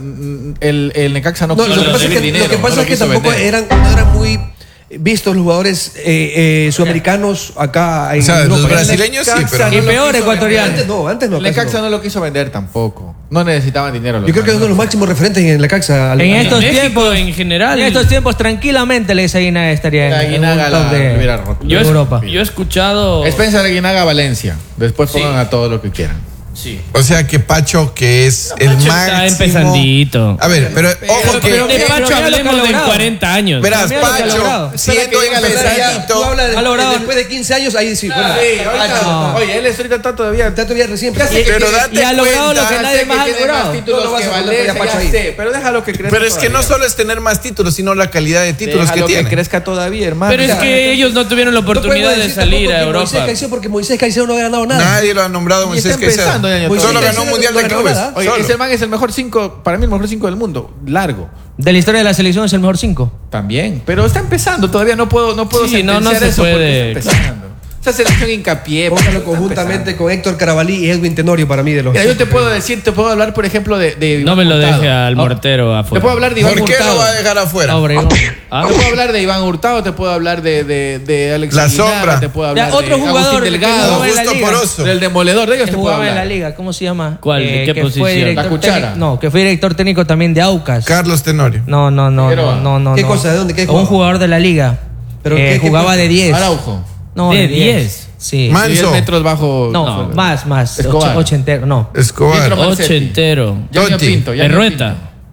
el Necaxa no No, quiso lo que pasa es recibir que, dinero, lo que, pasa no es que quiso tampoco vender. no eran muy vistos los jugadores sudamericanos acá en O sea, Europa. los brasileños sí, pero Y peor ecuatoriano. Antes no. El casi Necaxa no. no lo quiso vender tampoco. No necesitaban dinero. Yo creo que es uno de los máximos referentes en la Caxa. En estos México, tiempos, en general. en estos tiempos tranquilamente Alex Aguinaga estaría en Aguinaga un top la de hubiera roto. Yo, Europa. yo he escuchado. Spencer Aguinaga Valencia. Después pongan a todo lo que quieran. Sí. O sea que Pacho, que es el Pacho máximo. está empezandito. A ver, pero ojo que. Pero de Pacho mira lo que ha hablemos de logrado. 40 años. Verás, mira lo que ha Pacho, logrado. siendo empezadito. Tú hablas Ha logrado- después de 15 años, ahí sí. Bueno, no. Oye, él ahorita está todavía. está todavía recién. Pero date y ha logrado cuenta. lo que nadie más ha logrado. títulos No lo vas que a poner Valencia, a Pacho ya ahí. sé, pero déjalo que crezca. Pero es que no todavía. solo es tener más títulos, sino la calidad de títulos que Déjalo tiene. crezca todavía, hermano. Pero es Ya. que ellos no tuvieron la oportunidad de salir a Europa. Porque Moisés Caicedo no ha ganado nada. Nadie lo ha nombrado Y Moisés está Caicedo. empezando, ya, Solo todavía. ganó un mundial de No ganó clubes. nada. Oye, Solo. ese man es el mejor 5, para mí el mejor 5 del mundo. Largo. De la historia de la selección es el mejor 5. También. Pero está empezando, todavía no puedo Sí, no sentenciar se eso puede. porque está empezando. Esa selección hincapié. Póngalo está conjuntamente empezando. con Héctor Carabalí y Edwin Tenorio para mí de los. Mira, yo te puedo hablar, por ejemplo, de No Iván me lo Hurtado. deje al mortero Te afuera. puedo hablar de Iván ¿Por qué Hurtado. lo va a dejar afuera? Obregón. Ah, Te puedo hablar de Iván Hurtado, te puedo hablar de Alex La Aguinaga, Sombra. te puedo hablar Ya, otro de jugador Agustín que Delgado, jugaba en la Augusto liga. Poroso. del Demoledor, de ellos Que te puedo jugaba en la hablar. liga, ¿cómo se llama? ¿Cuál? ¿De qué que posición? Fue director La Cuchara. técnico- No, que fue director técnico también de Aucas. Carlos Tenorio. No. ¿Qué cosa? ¿De dónde? ¿Qué Un jugaba? jugador de la liga. ¿Pero Que qué jugaba puesto? de 10. Araujo. No, ¿De 10? Sí. Man- 10 Manso. metros bajo. No, más. Escobar. Ochentero, no. Escobar. Pietro Marcetti. Ochentero. Yaño Totti. Pinto. Yaño Berrueta. Pinto.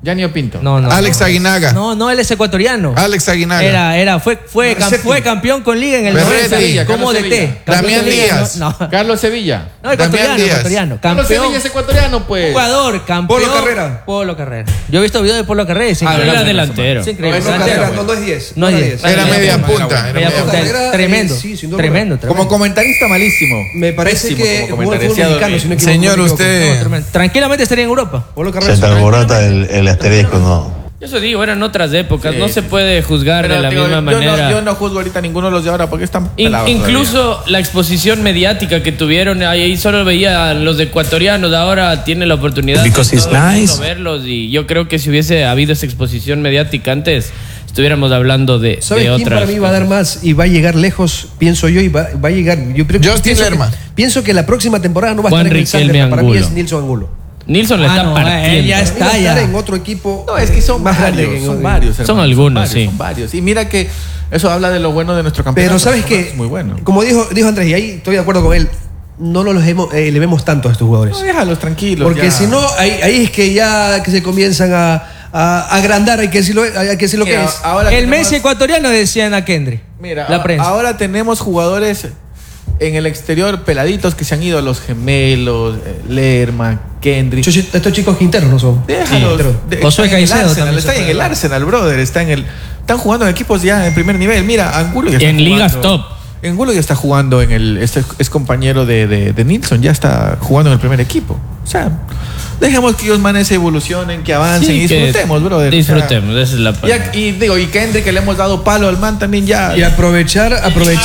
Yanio Pinto. No. Alex Aguinaga. No, él es ecuatoriano. Alex Aguinaga. Fue campeón con Liga en el Berretti. 90. Como Carlos DT. Damián Díaz. No, Carlos Sevilla. Damián Díaz. ecuatoriano. Carlos Campeón. Sevilla es ecuatoriano, pues. Jugador, campeón. Polo Carrera. Yo he visto videos de Polo Carrera. Es increíble. era delantero. Es increíble. No, Carrera, no es 10. No es 10. Era media punta. Media punta. Carrera, Tremendo. sí, sin duda. Tremendo. Como comentarista malísimo. Me parece Pésimo que como jugó al fútbol comentarista. mexicano, si no equivoco, Señor, no me equivoco. usted. Tremendo. Tranquilamente estaría en Europa. Polo Carrera. Se te alborota el asterisco, ¿no? Eso digo, eran otras épocas. Sí, no se puede juzgar Pero, de la digo, misma manera. Yo no juzgo ahorita ninguno de los de ahora porque están pelados Incluso la exposición mediática que tuvieron, ahí solo veía a los ecuatorianos, ahora tiene la oportunidad de todo el mundo verlos, y yo creo que si hubiese habido esa exposición mediática antes, estuviéramos hablando de ¿Sabes quién otras para mí va a dar más y va a llegar lejos? Pienso yo, y va a llegar. Justin Lerma. Pienso que la próxima temporada no va a Juan estar en el Riquelme Sander, para mí Angulo. es Nilson Angulo. Nilson le está partiendo. él ya Para mí va a está estar ya. en otro equipo. No, es que son más grande varios, que son varios. Son hermano, algunos, sí. Son varios. Y mira que eso habla de lo bueno de nuestro campeonato. Pero sabes que, es muy bueno. como dijo Andrés, y ahí estoy de acuerdo con él, no nos le vemos tanto a estos jugadores. No, déjalos tranquilos. Porque ya. si no, ahí es que ya que se comienzan a agrandar, hay que decir lo que Mira, es. ahora El tenemos- Messi ecuatoriano decían a Kendry. Mira, La prensa. ahora tenemos jugadores en el exterior peladitos que se han ido, los gemelos, Lerma, Kendrick. Estos chicos Quinteros no son. Déjalos. Josué Está en el Caicedo Arsenal, también está se en fue. el Arsenal, brother. Están jugando en equipos ya en primer nivel. Mira, Angulo ya está En ligas jugando- top. Angulo ya está jugando es compañero de Nilsson, ya está jugando en el primer equipo. O sea, dejemos que ellos manes evolucionen, que avancen Sí, y que disfrutemos, brother. Disfrutemos, esa es la palabra. Y Kendrick, que le hemos dado palo al man también ya. Y aprovechar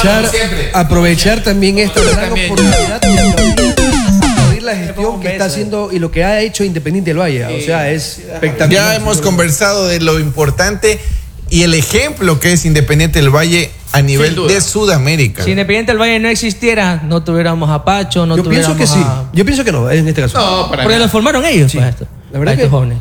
también esta gran también. oportunidad de aplaudir la gestión que está haciendo y lo que ha hecho Independiente del Valle. O sea, es espectacular. Ya hemos conversado de lo importante y el ejemplo que es Independiente del Valle a nivel duda. de Sudamérica. Si Independiente del Valle no existiera, no tuviéramos a Pacho, no Yo pienso tuviéramos que sí. a... Yo pienso que no, en este caso. No, para Porque nada. lo formaron ellos, pues, esto. La verdad a estos que- jóvenes.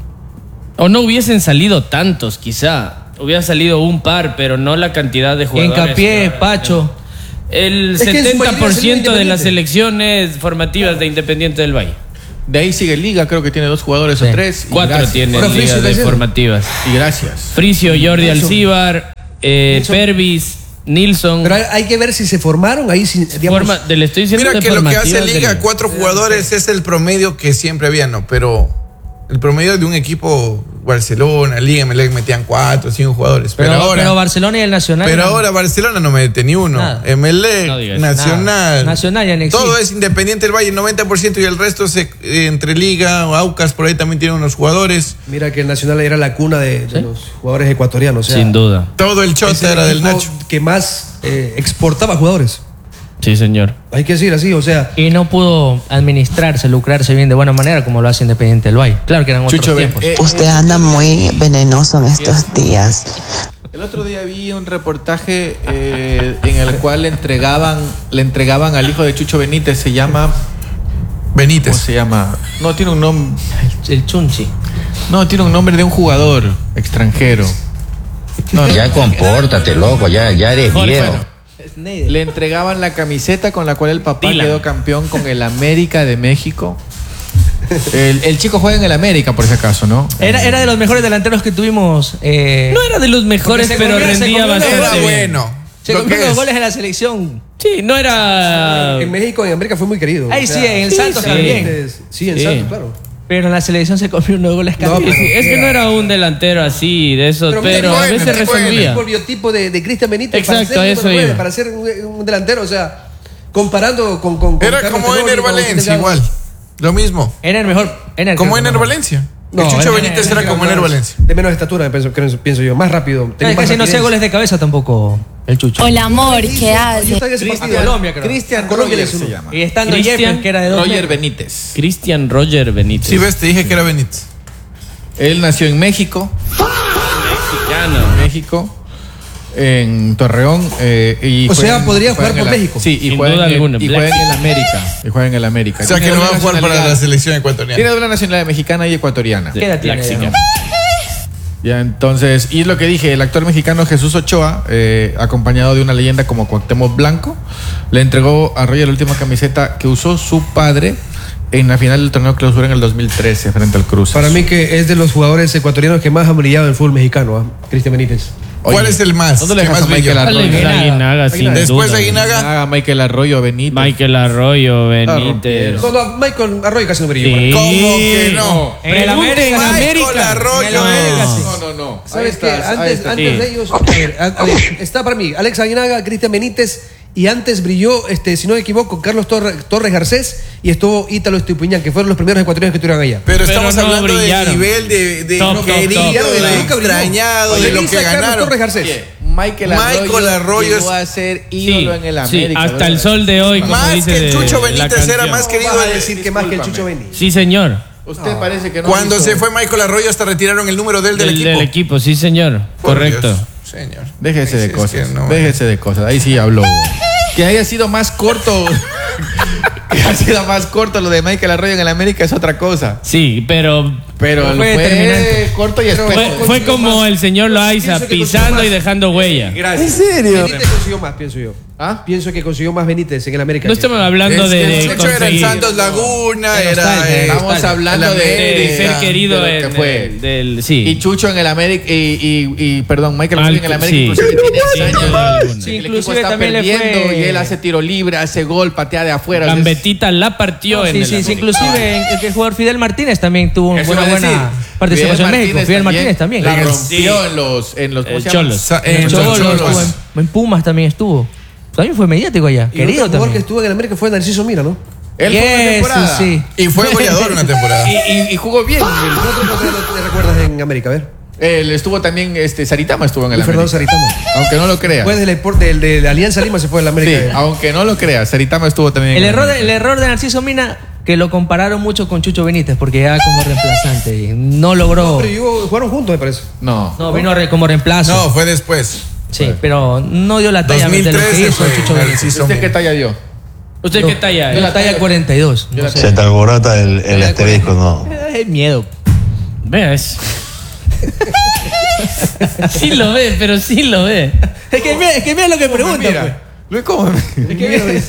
O no hubiesen salido tantos, quizá. Hubiera salido un par, pero no la cantidad de jugadores. Hincapié, Pacho. El Es que en su mayoría 70% salió de las Independiente. selecciones formativas de Independiente del Valle. De ahí sigue Liga, creo que tiene 2 jugadores Sí. o 3. y 4 gracias. tienen Ahora, Friso ligas de Caicedo. formativas. Y gracias. Fricio, Jordi Alcíbar, Pervis, Nilsson. Pero hay que ver si se formaron ahí. Digamos, Le estoy diciendo Mira de que lo que hace formativas Liga, del- 4 jugadores es el promedio que siempre había, ¿no? Pero el promedio de un equipo, Barcelona, Liga, Emelec metían 4, 5 jugadores. Pero ahora Barcelona y el Nacional. Pero ahora Barcelona no mete ni uno. Nada. Emelec, No digas. Nacional. Nada. Nacional ya no existe. Todo es Independiente del Valle, 90%, y el resto entre Liga, Aucas, por ahí también tienen unos jugadores. mira que el Nacional era la cuna de los jugadores ecuatorianos. O sea, Sin duda. Todo el es chota el era del equipo Nacho. que más exportaba jugadores. Sí, señor. Hay que decir así, o sea. Y no pudo administrarse, lucrarse bien de buena manera como lo hace Independiente del Valle. Claro que eran otros Chucho, tiempos. Usted anda muy venenoso en estos días. El otro día vi un reportaje en el cual le entregaban al hijo de Chucho Benítez, se llama... Benítez. ¿Cómo se llama? No, tiene un nombre... El Chunchi. No, tiene un nombre de un jugador extranjero. No, Ya compórtate, loco, ya eres viejo. le entregaban la camiseta con la cual el papá quedó campeón con el América de México. El chico juega en el América, por si acaso, ¿no? Era de los mejores delanteros que tuvimos. No era de los mejores, Porque se pero comió- se rendía comió los bastante Era bien. bueno. Se Lo comió que los es. goles en la selección. Sí, no era... En México y en América fue muy querido. Ahí o sea, sí, en el Santos sí. también. Sí, en Sí. Santos, claro. Pero en la selección se comió unos goles No, casi. Sí, es que no era un delantero así, de esos, mira, pero a bueno, veces tipo resolvía. El biotipo de Cristian Benítez Exacto, para ser, eso número 9, iba. para ser un delantero, o sea, comparando con Era Carlos como Teloni, Ener con Valencia, Delgado. igual. Lo mismo. Era el mejor. Como Ener Valencia. No, el Chucho Ener- Benítez Ener era como más- Ener Valencia. De menos estatura, pienso yo, más rápido. tenía más Casi no hacía rapidez. goles de cabeza tampoco el Chucho. Hola amor, ¿qué Yo haces? estaba en ese A partido. Colombia, creo. Cristian Colombia Roger es uno. se llama. Y estando Cristian Yepes, que era de 2 Roger metros. Benítez. Cristian Roger Benítez. Sí, ves, te dije que era Benítez. Él nació en México. México. En Torreón. Y O juega sea, en- podría juega jugar en por el- México. Sí, y Sin juega duda en el- alguna, y Black. juega en el América. Y juega en el América. O sea, que Tiene no va a doble jugar para la nacionalidad. selección ecuatoriana. Tiene doble nacionalidad mexicana y ecuatoriana. ¿Qué edad tiene? Láxica. Ya, entonces, y es lo que dije, el actor mexicano Jesús Ochoa, acompañado de una leyenda como Cuauhtémoc Blanco, le entregó a Roger la última camiseta que usó su padre en la final del torneo clausura en el 2013 frente al Cruz. Para mí que es de los jugadores ecuatorianos que más han brillado en el fútbol mexicano, Cristian Benítez. ¿Cuál es el más? ¿Dónde le ¿Qué dejas más a Michael brilló? Arroyo? Aguinaga, sin Después duda. de Aguinaga. Michael Arroyo, Benítez. Michael Arroyo, Benítez. No, Michael Arroyo casi no brilló. Sí. ¿Cómo que no? En el América. Michael Arroyo es. No. ¿Sabes qué? Antes de ellos, a ver, está para mí Alex Aguinaga, Cristian Benítez, y antes brilló, si no me equivoco, Carlos Torres Garcés y estuvo Ítalo Estupiñán, que fueron los primeros ecuatorianos que estuvieron allá. Pero estamos no hablando brillaron. del nivel de Top, querido, top, top. de extrañado, de lo que Carlos ganaron. Torres Garcés. Michael Arroyo es llegó a ser ídolo en el Sí, América. hasta ¿verdad? el sol de hoy. Como Más dice que de Chucho la Benítez era canción. más querido. ¿Cómo vas a decir que más que el Chucho Benítez? Sí, señor. Usted parece que no. Cuando hizo- se fue Michael Arroyo hasta retiraron el número del equipo. Del equipo, sí, señor. Por Correcto. Dios, señor. Déjese de Sí, es cosas. que no, Déjese de cosas. Ahí sí habló. Que haya sido más corto. Que haya sido más corto lo de Michael Arroyo en el América es otra cosa. Sí, pero Pero fue fue determinante. corto y espejo. fue como el señor Loaiza, Pienso que pisando consiguió y más. dejando huella. Gracias. ¿En serio? Benítez consiguió más, pienso yo. ¿Ah? Pienso que consiguió más Benítez en el América. No estamos hablando Es de, que de el Chucho era el conseguir, Santos Laguna, era. Estamos hablando de ser querido de lo que fue. del sí. Y Chucho en el América y perdón, Michael Arroyo en el América sí. inclusive tiene Sí, años. alguna. Sí, El equipo inclusive está también le perdiendo fue- y él hace tiro libre, hace gol, patea de afuera. o sea, es- Gambetita la partió en Sí, el sí, América. inclusive el jugador Fidel Martínez también tuvo Eso una iba a buena decir. participación en México. Fidel Martínez también. La Sí. rompió en los ¿cómo se llama? Cholos. En Cholos, Cholos. estuvo en Pumas también estuvo. También fue mediático allá. Y el Querido otro jugador que también. estuvo en el América fue Narciso Mira, ¿no? Él fue una Eso, temporada. sí. Y fue goleador una temporada. Y jugó bien. ¿Qué te recuerdas en América? A ver. Él estuvo también, Saritama estuvo en el Fernando América. Saritama. Aunque no lo creas. Después de Alianza Lima se fue al Sí, América. aunque no lo creas, Saritama estuvo también en El error, América. el error de Narciso Mina, que lo compararon mucho con Chucho Benítez, porque ya como reemplazante y no logró. Pero jugaron juntos, me parece. No. No, vino como reemplazo. No, fue después. Sí, pero no dio la talla de lo que 2013 hizo Chucho fue Benítez. Narciso. ¿Usted qué talla dio? ¿Usted qué talla Dio es? la talla 42. No sé. Se te alborota el asterisco, ¿no? Es miedo. ¿Ves? Sí lo ve, pero sí lo ve. Es que mira lo que pregunta. pues. Luis, ¿cómo? Es que mira,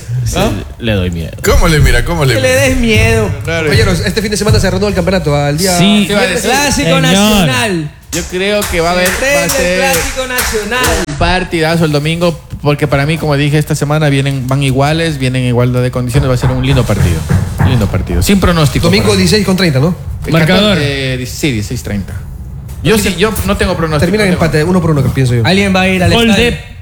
Le doy miedo. ¿Cómo le mira? ¿Cómo le Que le mira? des miedo. compañeros, este fin de semana se reanudó el campeonato al día. Sí. ¿Qué iba a decir? Clásico Señor. nacional. Yo creo que va a Prende ser el clásico nacional. un partidazo el domingo, porque para mí, como dije, esta semana van iguales, vienen en igualdad de condiciones, va a ser un lindo partido. Un lindo partido. Sin pronóstico. Domingo 16:30, ¿no? Marcador. Sí, 16:30. Yo no tengo pronóstico. Termina en no tengo. empate, 1-1, que pienso yo. Alguien va a ir al Gol estadio. de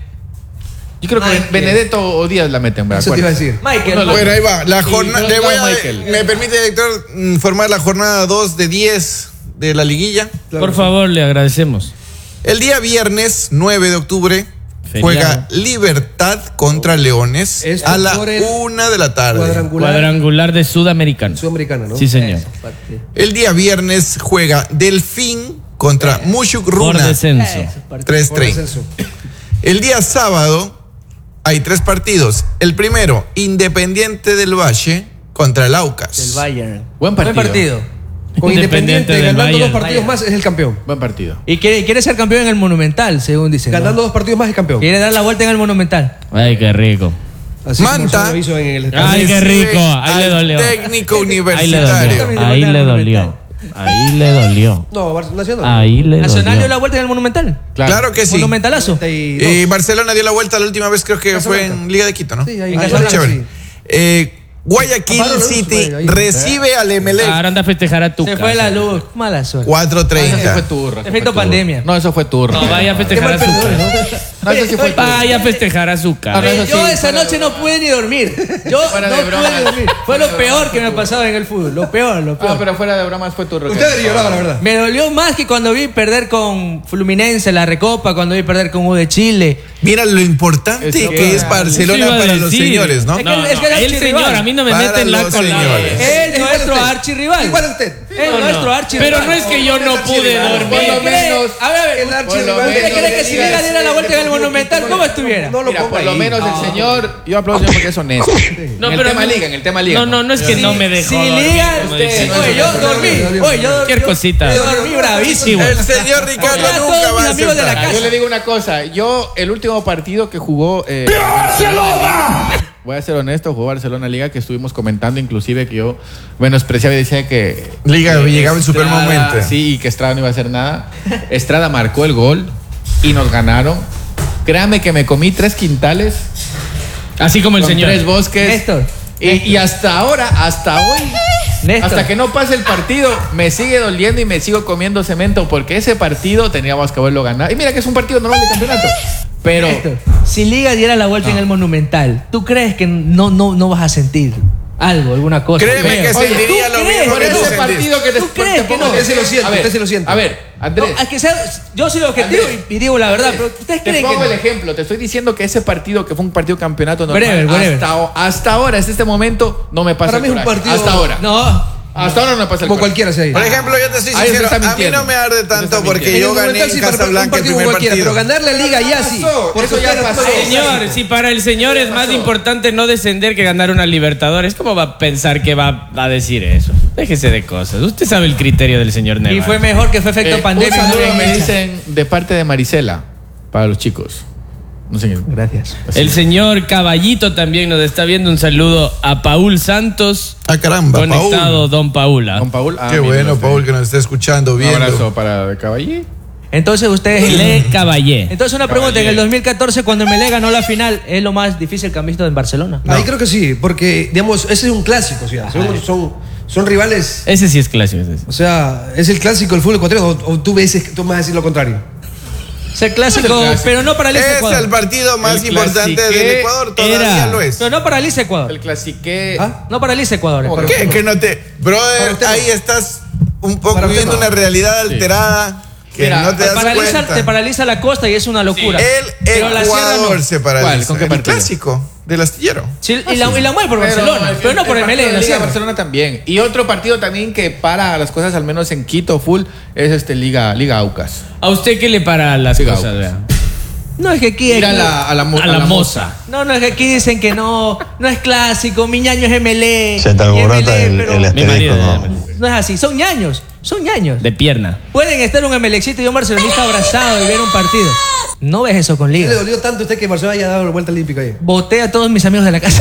Yo creo que Michael. Benedetto o Díaz la meten, ¿verdad? Eso te iba a decir. Michael. Bueno, ahí va. La jornada. no, Michael. ¿Me permite, director, informar la jornada 2 de 10 de la liguilla? Por favor, le agradecemos. El día viernes 9 de octubre Feriado. juega Libertad contra Leones Esto a la por el 1 de la tarde. Cuadrangular de Sudamericano. Sudamericana, ¿no? Sí, señor. El día viernes juega Delfín contra Mushuk Por Runa descenso. Por 3-3. descenso. El día sábado hay 3 partidos. El primero, Independiente del Valle contra el Aucas. El Bayern. Buen partido. Con Independiente del ganando Bayern. 2 partidos más es el campeón. Buen partido. Y quiere ser campeón en el Monumental, según dicen. ¿no? Ganando 2 partidos más es campeón. Quiere dar la vuelta en el Monumental. Ay, qué rico. Así como Manta. se lo hizo en el Ay, qué rico. Ahí Al le dolió. Técnico Ahí le Universitario. dolió. Ahí le dolió. Ahí le dolió. No, Nacional. Ahí le Nacional dio la dolió. vuelta en el Monumental. Claro que sí. Monumentalazo. Y Barcelona dio la vuelta la última vez, creo que fue Casablanca. en Liga de Quito, ¿no? Sí, ahí Ah, Casablanca, chévere. sí. Guayaquil Apaga la luz, City güey, ahí. recibe al Emelec Ahora anda a festejar a tu Se casa. fue la luz. Mala suerte. 4:30. Eso fue turro. eso Efecto fue turro. pandemia. No, eso fue turro. No, vaya a festejar a su casa. No, eso sí fue turro. Vaya a festejar a su casa. no, eso sí, Yo esa fuera noche no pude ni dormir. Yo Fuera no de pude broma. ni dormir. Fue lo peor que me ha pasado en el fútbol. Lo peor. No, pero fuera de bromas fue turro. Usted lloraba, la verdad. Me dolió más que cuando vi perder con Fluminense la Recopa, cuando vi perder con U de Chile. Mira lo importante Eso que es Eso Barcelona iba a para los decir. señores, ¿no? Es que- No, es que era el archirrival. señor, a mí no me Para meten la los con la... señores. Es Igual nuestro usted. archirrival. Igual usted. Es nuestro archirrival. Pero no es que yo no pude dormir. Por lo menos. A ver, El archirrival. ¿usted cree que si Liga diera la vuelta en el Monumental, cómo estuviera? No lo Mira, pongo por lo ahí. menos el señor, yo aplaudo al señor porque es honesto. No, en el pero tema liga, en el tema liga. No es que no me dejó Si dormir, Liga, como dice. oye, yo dormí. Oye, yo Cualquier cosita. Yo dormí bravísimo. El señor Ricardo Ya todos nunca va mis a amigos de la aceptar. casa. Yo le digo una cosa, el último partido que jugó voy a ser honesto, jugó Barcelona Liga, que estuvimos comentando, inclusive que yo menospreciaba y decía que Liga llegaba en super Estrada, momento. Sí, y que Estrada no iba a hacer nada. Estrada marcó el gol y nos ganaron. Créame que me comí 3 quintales. Así como el con señor 3 bosques. Néstor. Y hasta ahora, hasta hoy, Néstor. hasta que no pase el partido, me sigue doliendo y me sigo comiendo cemento porque ese partido teníamos que haberlo ganado. Y mira que es un partido normal de campeonato. Pero Néstor, si Liga diera la vuelta en el Monumental, ¿tú crees que no vas a sentir algo, alguna cosa? Créeme que Oye, sentiría lo mismo por que tú ese sentís. partido que ¿Tú crees que no? Usted se lo siente, A ver, usted se lo siente. A ver, Andrés. No, es que yo soy objetivo y digo la verdad, pero ustedes Te creen que pongo no? el ejemplo, te estoy diciendo que ese partido que fue un partido campeonato normal, Whatever. hasta ahora, hasta este momento, no me pasa Para mí el es un coraje. partido- Hasta ahora. No. Hasta ahora no me pasa el Como coraje. cualquiera se ha ido. Por ejemplo, yo te soy Ahí sincero, usted está a mí mintiendo. no me arde tanto está porque mintiendo. yo gané Monumental en sí, pero Casablanca el un partido primer cualquiera, partido. pero ganar la Liga ya sí. Porque Eso ya ustedes pasó. pueden- Señor, si para el señor es más importante no descender que ganar una Libertadores, ¿cómo va a pensar que va a decir eso? Déjese de cosas. Usted sabe el criterio del señor Neymar. Y fue mejor que fue efecto Un pandemia. no saludo habían me hecho. dicen de parte de Marisela, para los chicos. No sé. Gracias. El señor Caballito también nos está viendo. Un saludo a Paul Santos. Ah, caramba, Conectado, Paul. don Paula. Con Paul. Qué bueno, Paul, que nos está escuchando, Un viendo. abrazo para Caballé. Entonces ustedes... Le Caballé. Entonces una pregunta, en el 2014 cuando Melé ganó la final, ¿es lo más difícil que han visto en Barcelona? Ahí creo que sí, porque, digamos, ese es un clásico, o sea, son rivales, Ese sí es clásico. ese sí. o sea, es el clásico del fútbol ecuatoriano, o tú me vas a decir lo contrario. Es el clásico, pero no paraliza Es Ecuador. el partido más El importante clasique del Ecuador, todavía era. lo es. Pero no paraliza Ecuador. El clasique. ¿Ah? No paraliza Ecuador. ¿Cómo ¿Por qué? Que no te. Para Brother, usted no. ahí estás un poco Para usted viviendo no. una realidad alterada que Mira, no te das cuenta. Te paraliza la costa y es una locura. El Pero la sierra Ecuador no. se paraliza. ¿Cuál? ¿Con qué el partido? clásico del astillero. Sí, y la mueve por Barcelona, pero no por el Melé. partido de la Liga sierra. Barcelona también. Y otro partido también que para las cosas, al menos en Quito, full, es Liga Aucas. ¿A usted qué le para las Siga, cosas? pues. vea? No es que aquí Ir a la moza. No es que aquí dicen que no es clásico, mi ñaño es MLE. Se te alborota el Mi asterisco, marido, no. No es así, son ñaños. De pierna. Pueden estar un MLExito y un barcelonista abrazado y ver un partido. No ves eso con ¿Qué Liga. le dolió tanto a usted que Barcelona haya dado la vuelta olímpica ahí? Boté a todos mis amigos de la casa.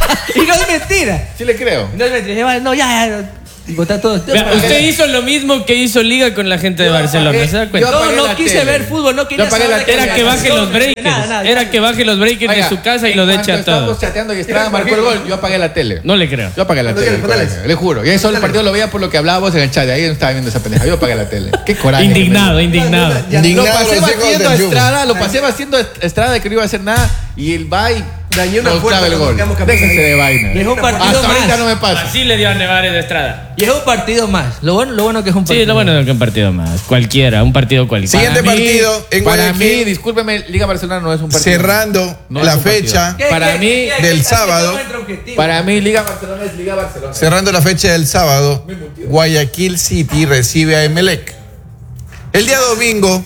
Y no es mentira. Sí le creo. No es mentira. No, ya. Boté a todos. Vea, usted hizo lo mismo que hizo Liga con la gente de Barcelona. ¿Se da cuenta? yo apagué No la quise tele. ver fútbol, no quería Yo apagué saber la de tele. Era que baje los breakers. Nada, Era que baje los breakers de Oiga, su casa y en los cuanto eche a estábamos todos. chateando y Estrada marcó el gol, yo apagué la tele. No le creo. Yo apagué la tele. Le juro. Y eso el partido lo veía por lo que hablábamos en el chat. Ahí no estaba viendo esa pendeja. Yo apagué la tele. Qué coraje. Indignado, indignado. Lo Indignado, pasé los hijos batiendo a del yugo. Estrada, lo pasé batiendo a Estrada de que no iba a hacer nada. Y el Bay Dañó una nos puerta clava el cuando gol. quedamos campeones Déjense ahí. de vaina. Y es un partido Hasta ahorita más. no me pasa. Así le dio a Nevares de Estrada. Y es un partido más. Lo bueno que es un partido. Sí, lo bueno es que un partido más. Cualquiera, un partido cualquiera. Siguiente Para mí- partido en Para mí, Guayaquil, discúlpeme, Liga Barcelona no es un partido. cerrando No es la un partido. fecha. Para mí, del sábado. Para mí, Liga Barcelona es Liga Barcelona. Cerrando la fecha del sábado, Guayaquil City recibe a Emelec. El día domingo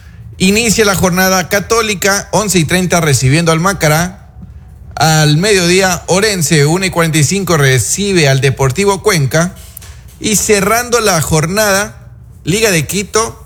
inicia la jornada Católica, 11:30 recibiendo al Macará. Al mediodía, Orense, 1:45 recibe al Deportivo Cuenca. Y cerrando la jornada, Liga de Quito,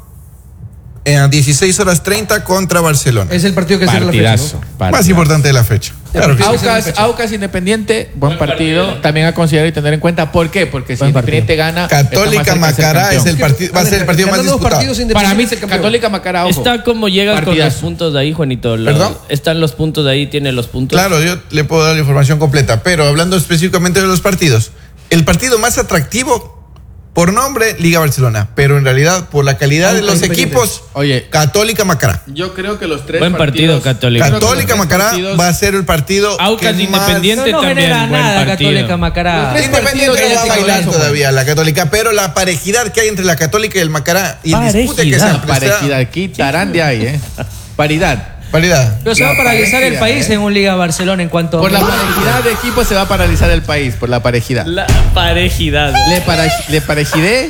a 16:30 contra Barcelona. Es el partido que cierra la fecha, Partidazo. ¿no? Más importante de la fecha. Claro que sí. Aucas Independiente, buen partido. También a considerar y tener en cuenta. ¿Por qué? Porque si Independiente gana. Católica Macará es el partido, va a ser el partido más Ganando dos disputado. partidos Para mí, Independiente campeón. Católica Macará, ojo. Está como llegas con los Partidazo. puntos de ahí, Juanito. ¿Perdón? Están los puntos de ahí, tiene los puntos. Claro, yo le puedo dar la información completa, pero hablando específicamente de los partidos, el partido más atractivo por nombre, Liga Barcelona, pero en realidad por la calidad de los Independiente. equipos, Oye, Católica Macará. yo creo que los tres Buen partido, Católica. Católica Macará va a ser el partido Aucas que más- Independiente No también. genera buen nada partido. Católica Macará. Tres Independiente partidos va a ya bailar se todavía la Católica, pero la parejidad que hay entre la Católica y el Macará y el dispute que se Parejidad, aprecia- Parejidad. Aquí tarán de ahí, Paridad. Paridad. Pero se va a paralizar el país en un Liga Barcelona en cuanto Por la parejidad de equipos se va a paralizar el país, por la parejidad. La parejidad. Le parejidé.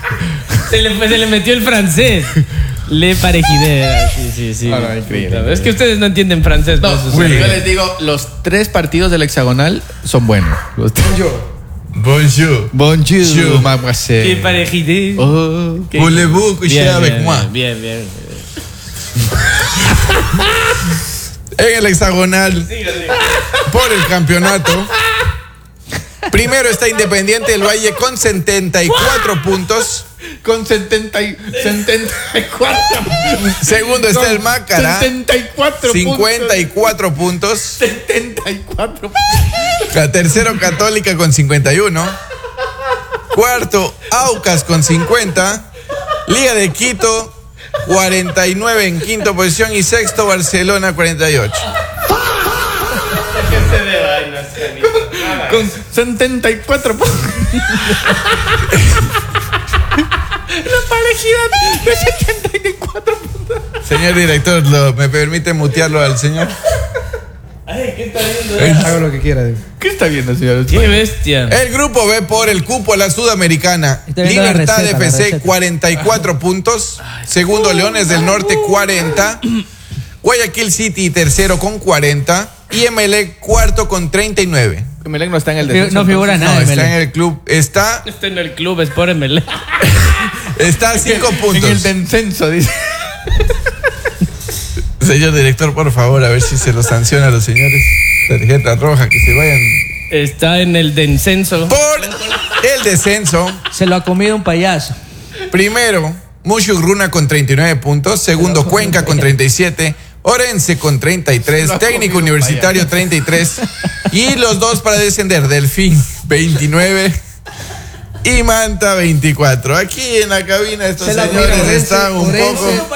Se le metió el francés. Le parejidé. Sí. No, increíble. Es que ustedes no entienden francés. No, por eso yo les digo, los tres partidos del hexagonal son buenos. Los tres. Bonjour. Bonjour, mademoiselle. Qué parejidé. Oh. Qué- Voulez-vous coucher Bien, avec bien, moi? bien. En el hexagonal, por el campeonato. Primero está Independiente del Valle con 74 puntos. Con 74. Segundo está el Mácara. 74 54 puntos. 74. Tercero Católica con 51. Cuarto Aucas con 50. Liga de Quito 49 en quinta posición. Y sexto Barcelona 48. Con 74 puntos. La parejidad de 74 puntos. Señor director, ¿me permite mutearlo al señor? Ay, ¿qué está viendo? Haga lo que quiera. ¿Qué está viendo, señor? ¡Qué bestia! El grupo B por el cupo a la Sudamericana. Libertad FC 44 puntos. Segundo Leones del Norte 40. Guayaquil City tercero con 40. Y Emelec cuarto con 39. Emelec no está en el descenso. No figura nada. No, está en el club. Está en el club, es por Emelec. Está a 5 puntos. En el descenso, dice. Señor director, por favor, a ver si se lo sanciona a los señores. Tarjeta roja, que se vayan. Está en el descenso. Por el descenso. Se lo ha comido un payaso. Primero, Mushugruna con 39 puntos. Segundo, Cuenca con 37. Orense con 33. Técnico Universitario 33. Y los dos para descender, Delfín 29. Y Manta 24. Aquí en la cabina estos señores están un poco.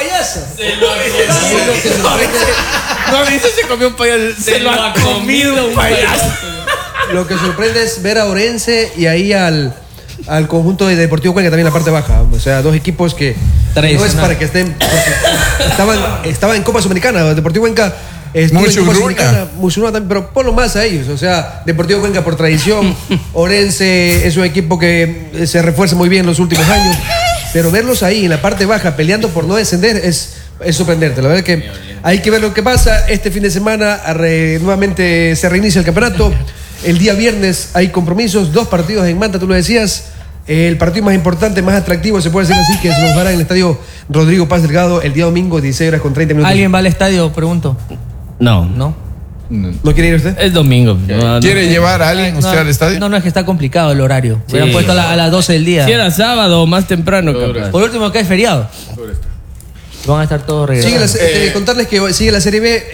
No, dice se comió un payaso. Se lo ha comido un payaso. Lo que sorprende es ver a Orense y ahí al conjunto de Deportivo Cuenca también en la parte baja. O sea, dos equipos que no es para que estén. Estaban en Copa Sudamericana. Deportivo Cuenca estuvo en Copa Sudamericana. Mushugruna también, pero ponlo más a ellos. O sea, Deportivo Cuenca por tradición. Orense es un equipo que se refuerza muy bien en los últimos años. Pero verlos ahí en la parte baja peleando por no descender es sorprendente. La verdad es que hay que ver lo que pasa. Este fin de semana nuevamente se reinicia el campeonato. El día viernes hay compromisos, 2 partidos en Manta, tú lo decías. El partido más importante, más atractivo, se puede decir así, que se nos dará en el estadio Rodrigo Paz Delgado el día domingo, 16 horas con 30 minutos. ¿Alguien va al estadio? Pregunto. No. ¿No quiere ir usted? Es domingo. ¿Quiere llevar a alguien usted al estadio? No, es que está complicado el horario. Sí. Hubieran puesto a las 12 del día. Si era sábado o más temprano, capaz. Por último, acá es feriado. Van a estar todos regresados. Contarles que sigue la Serie B.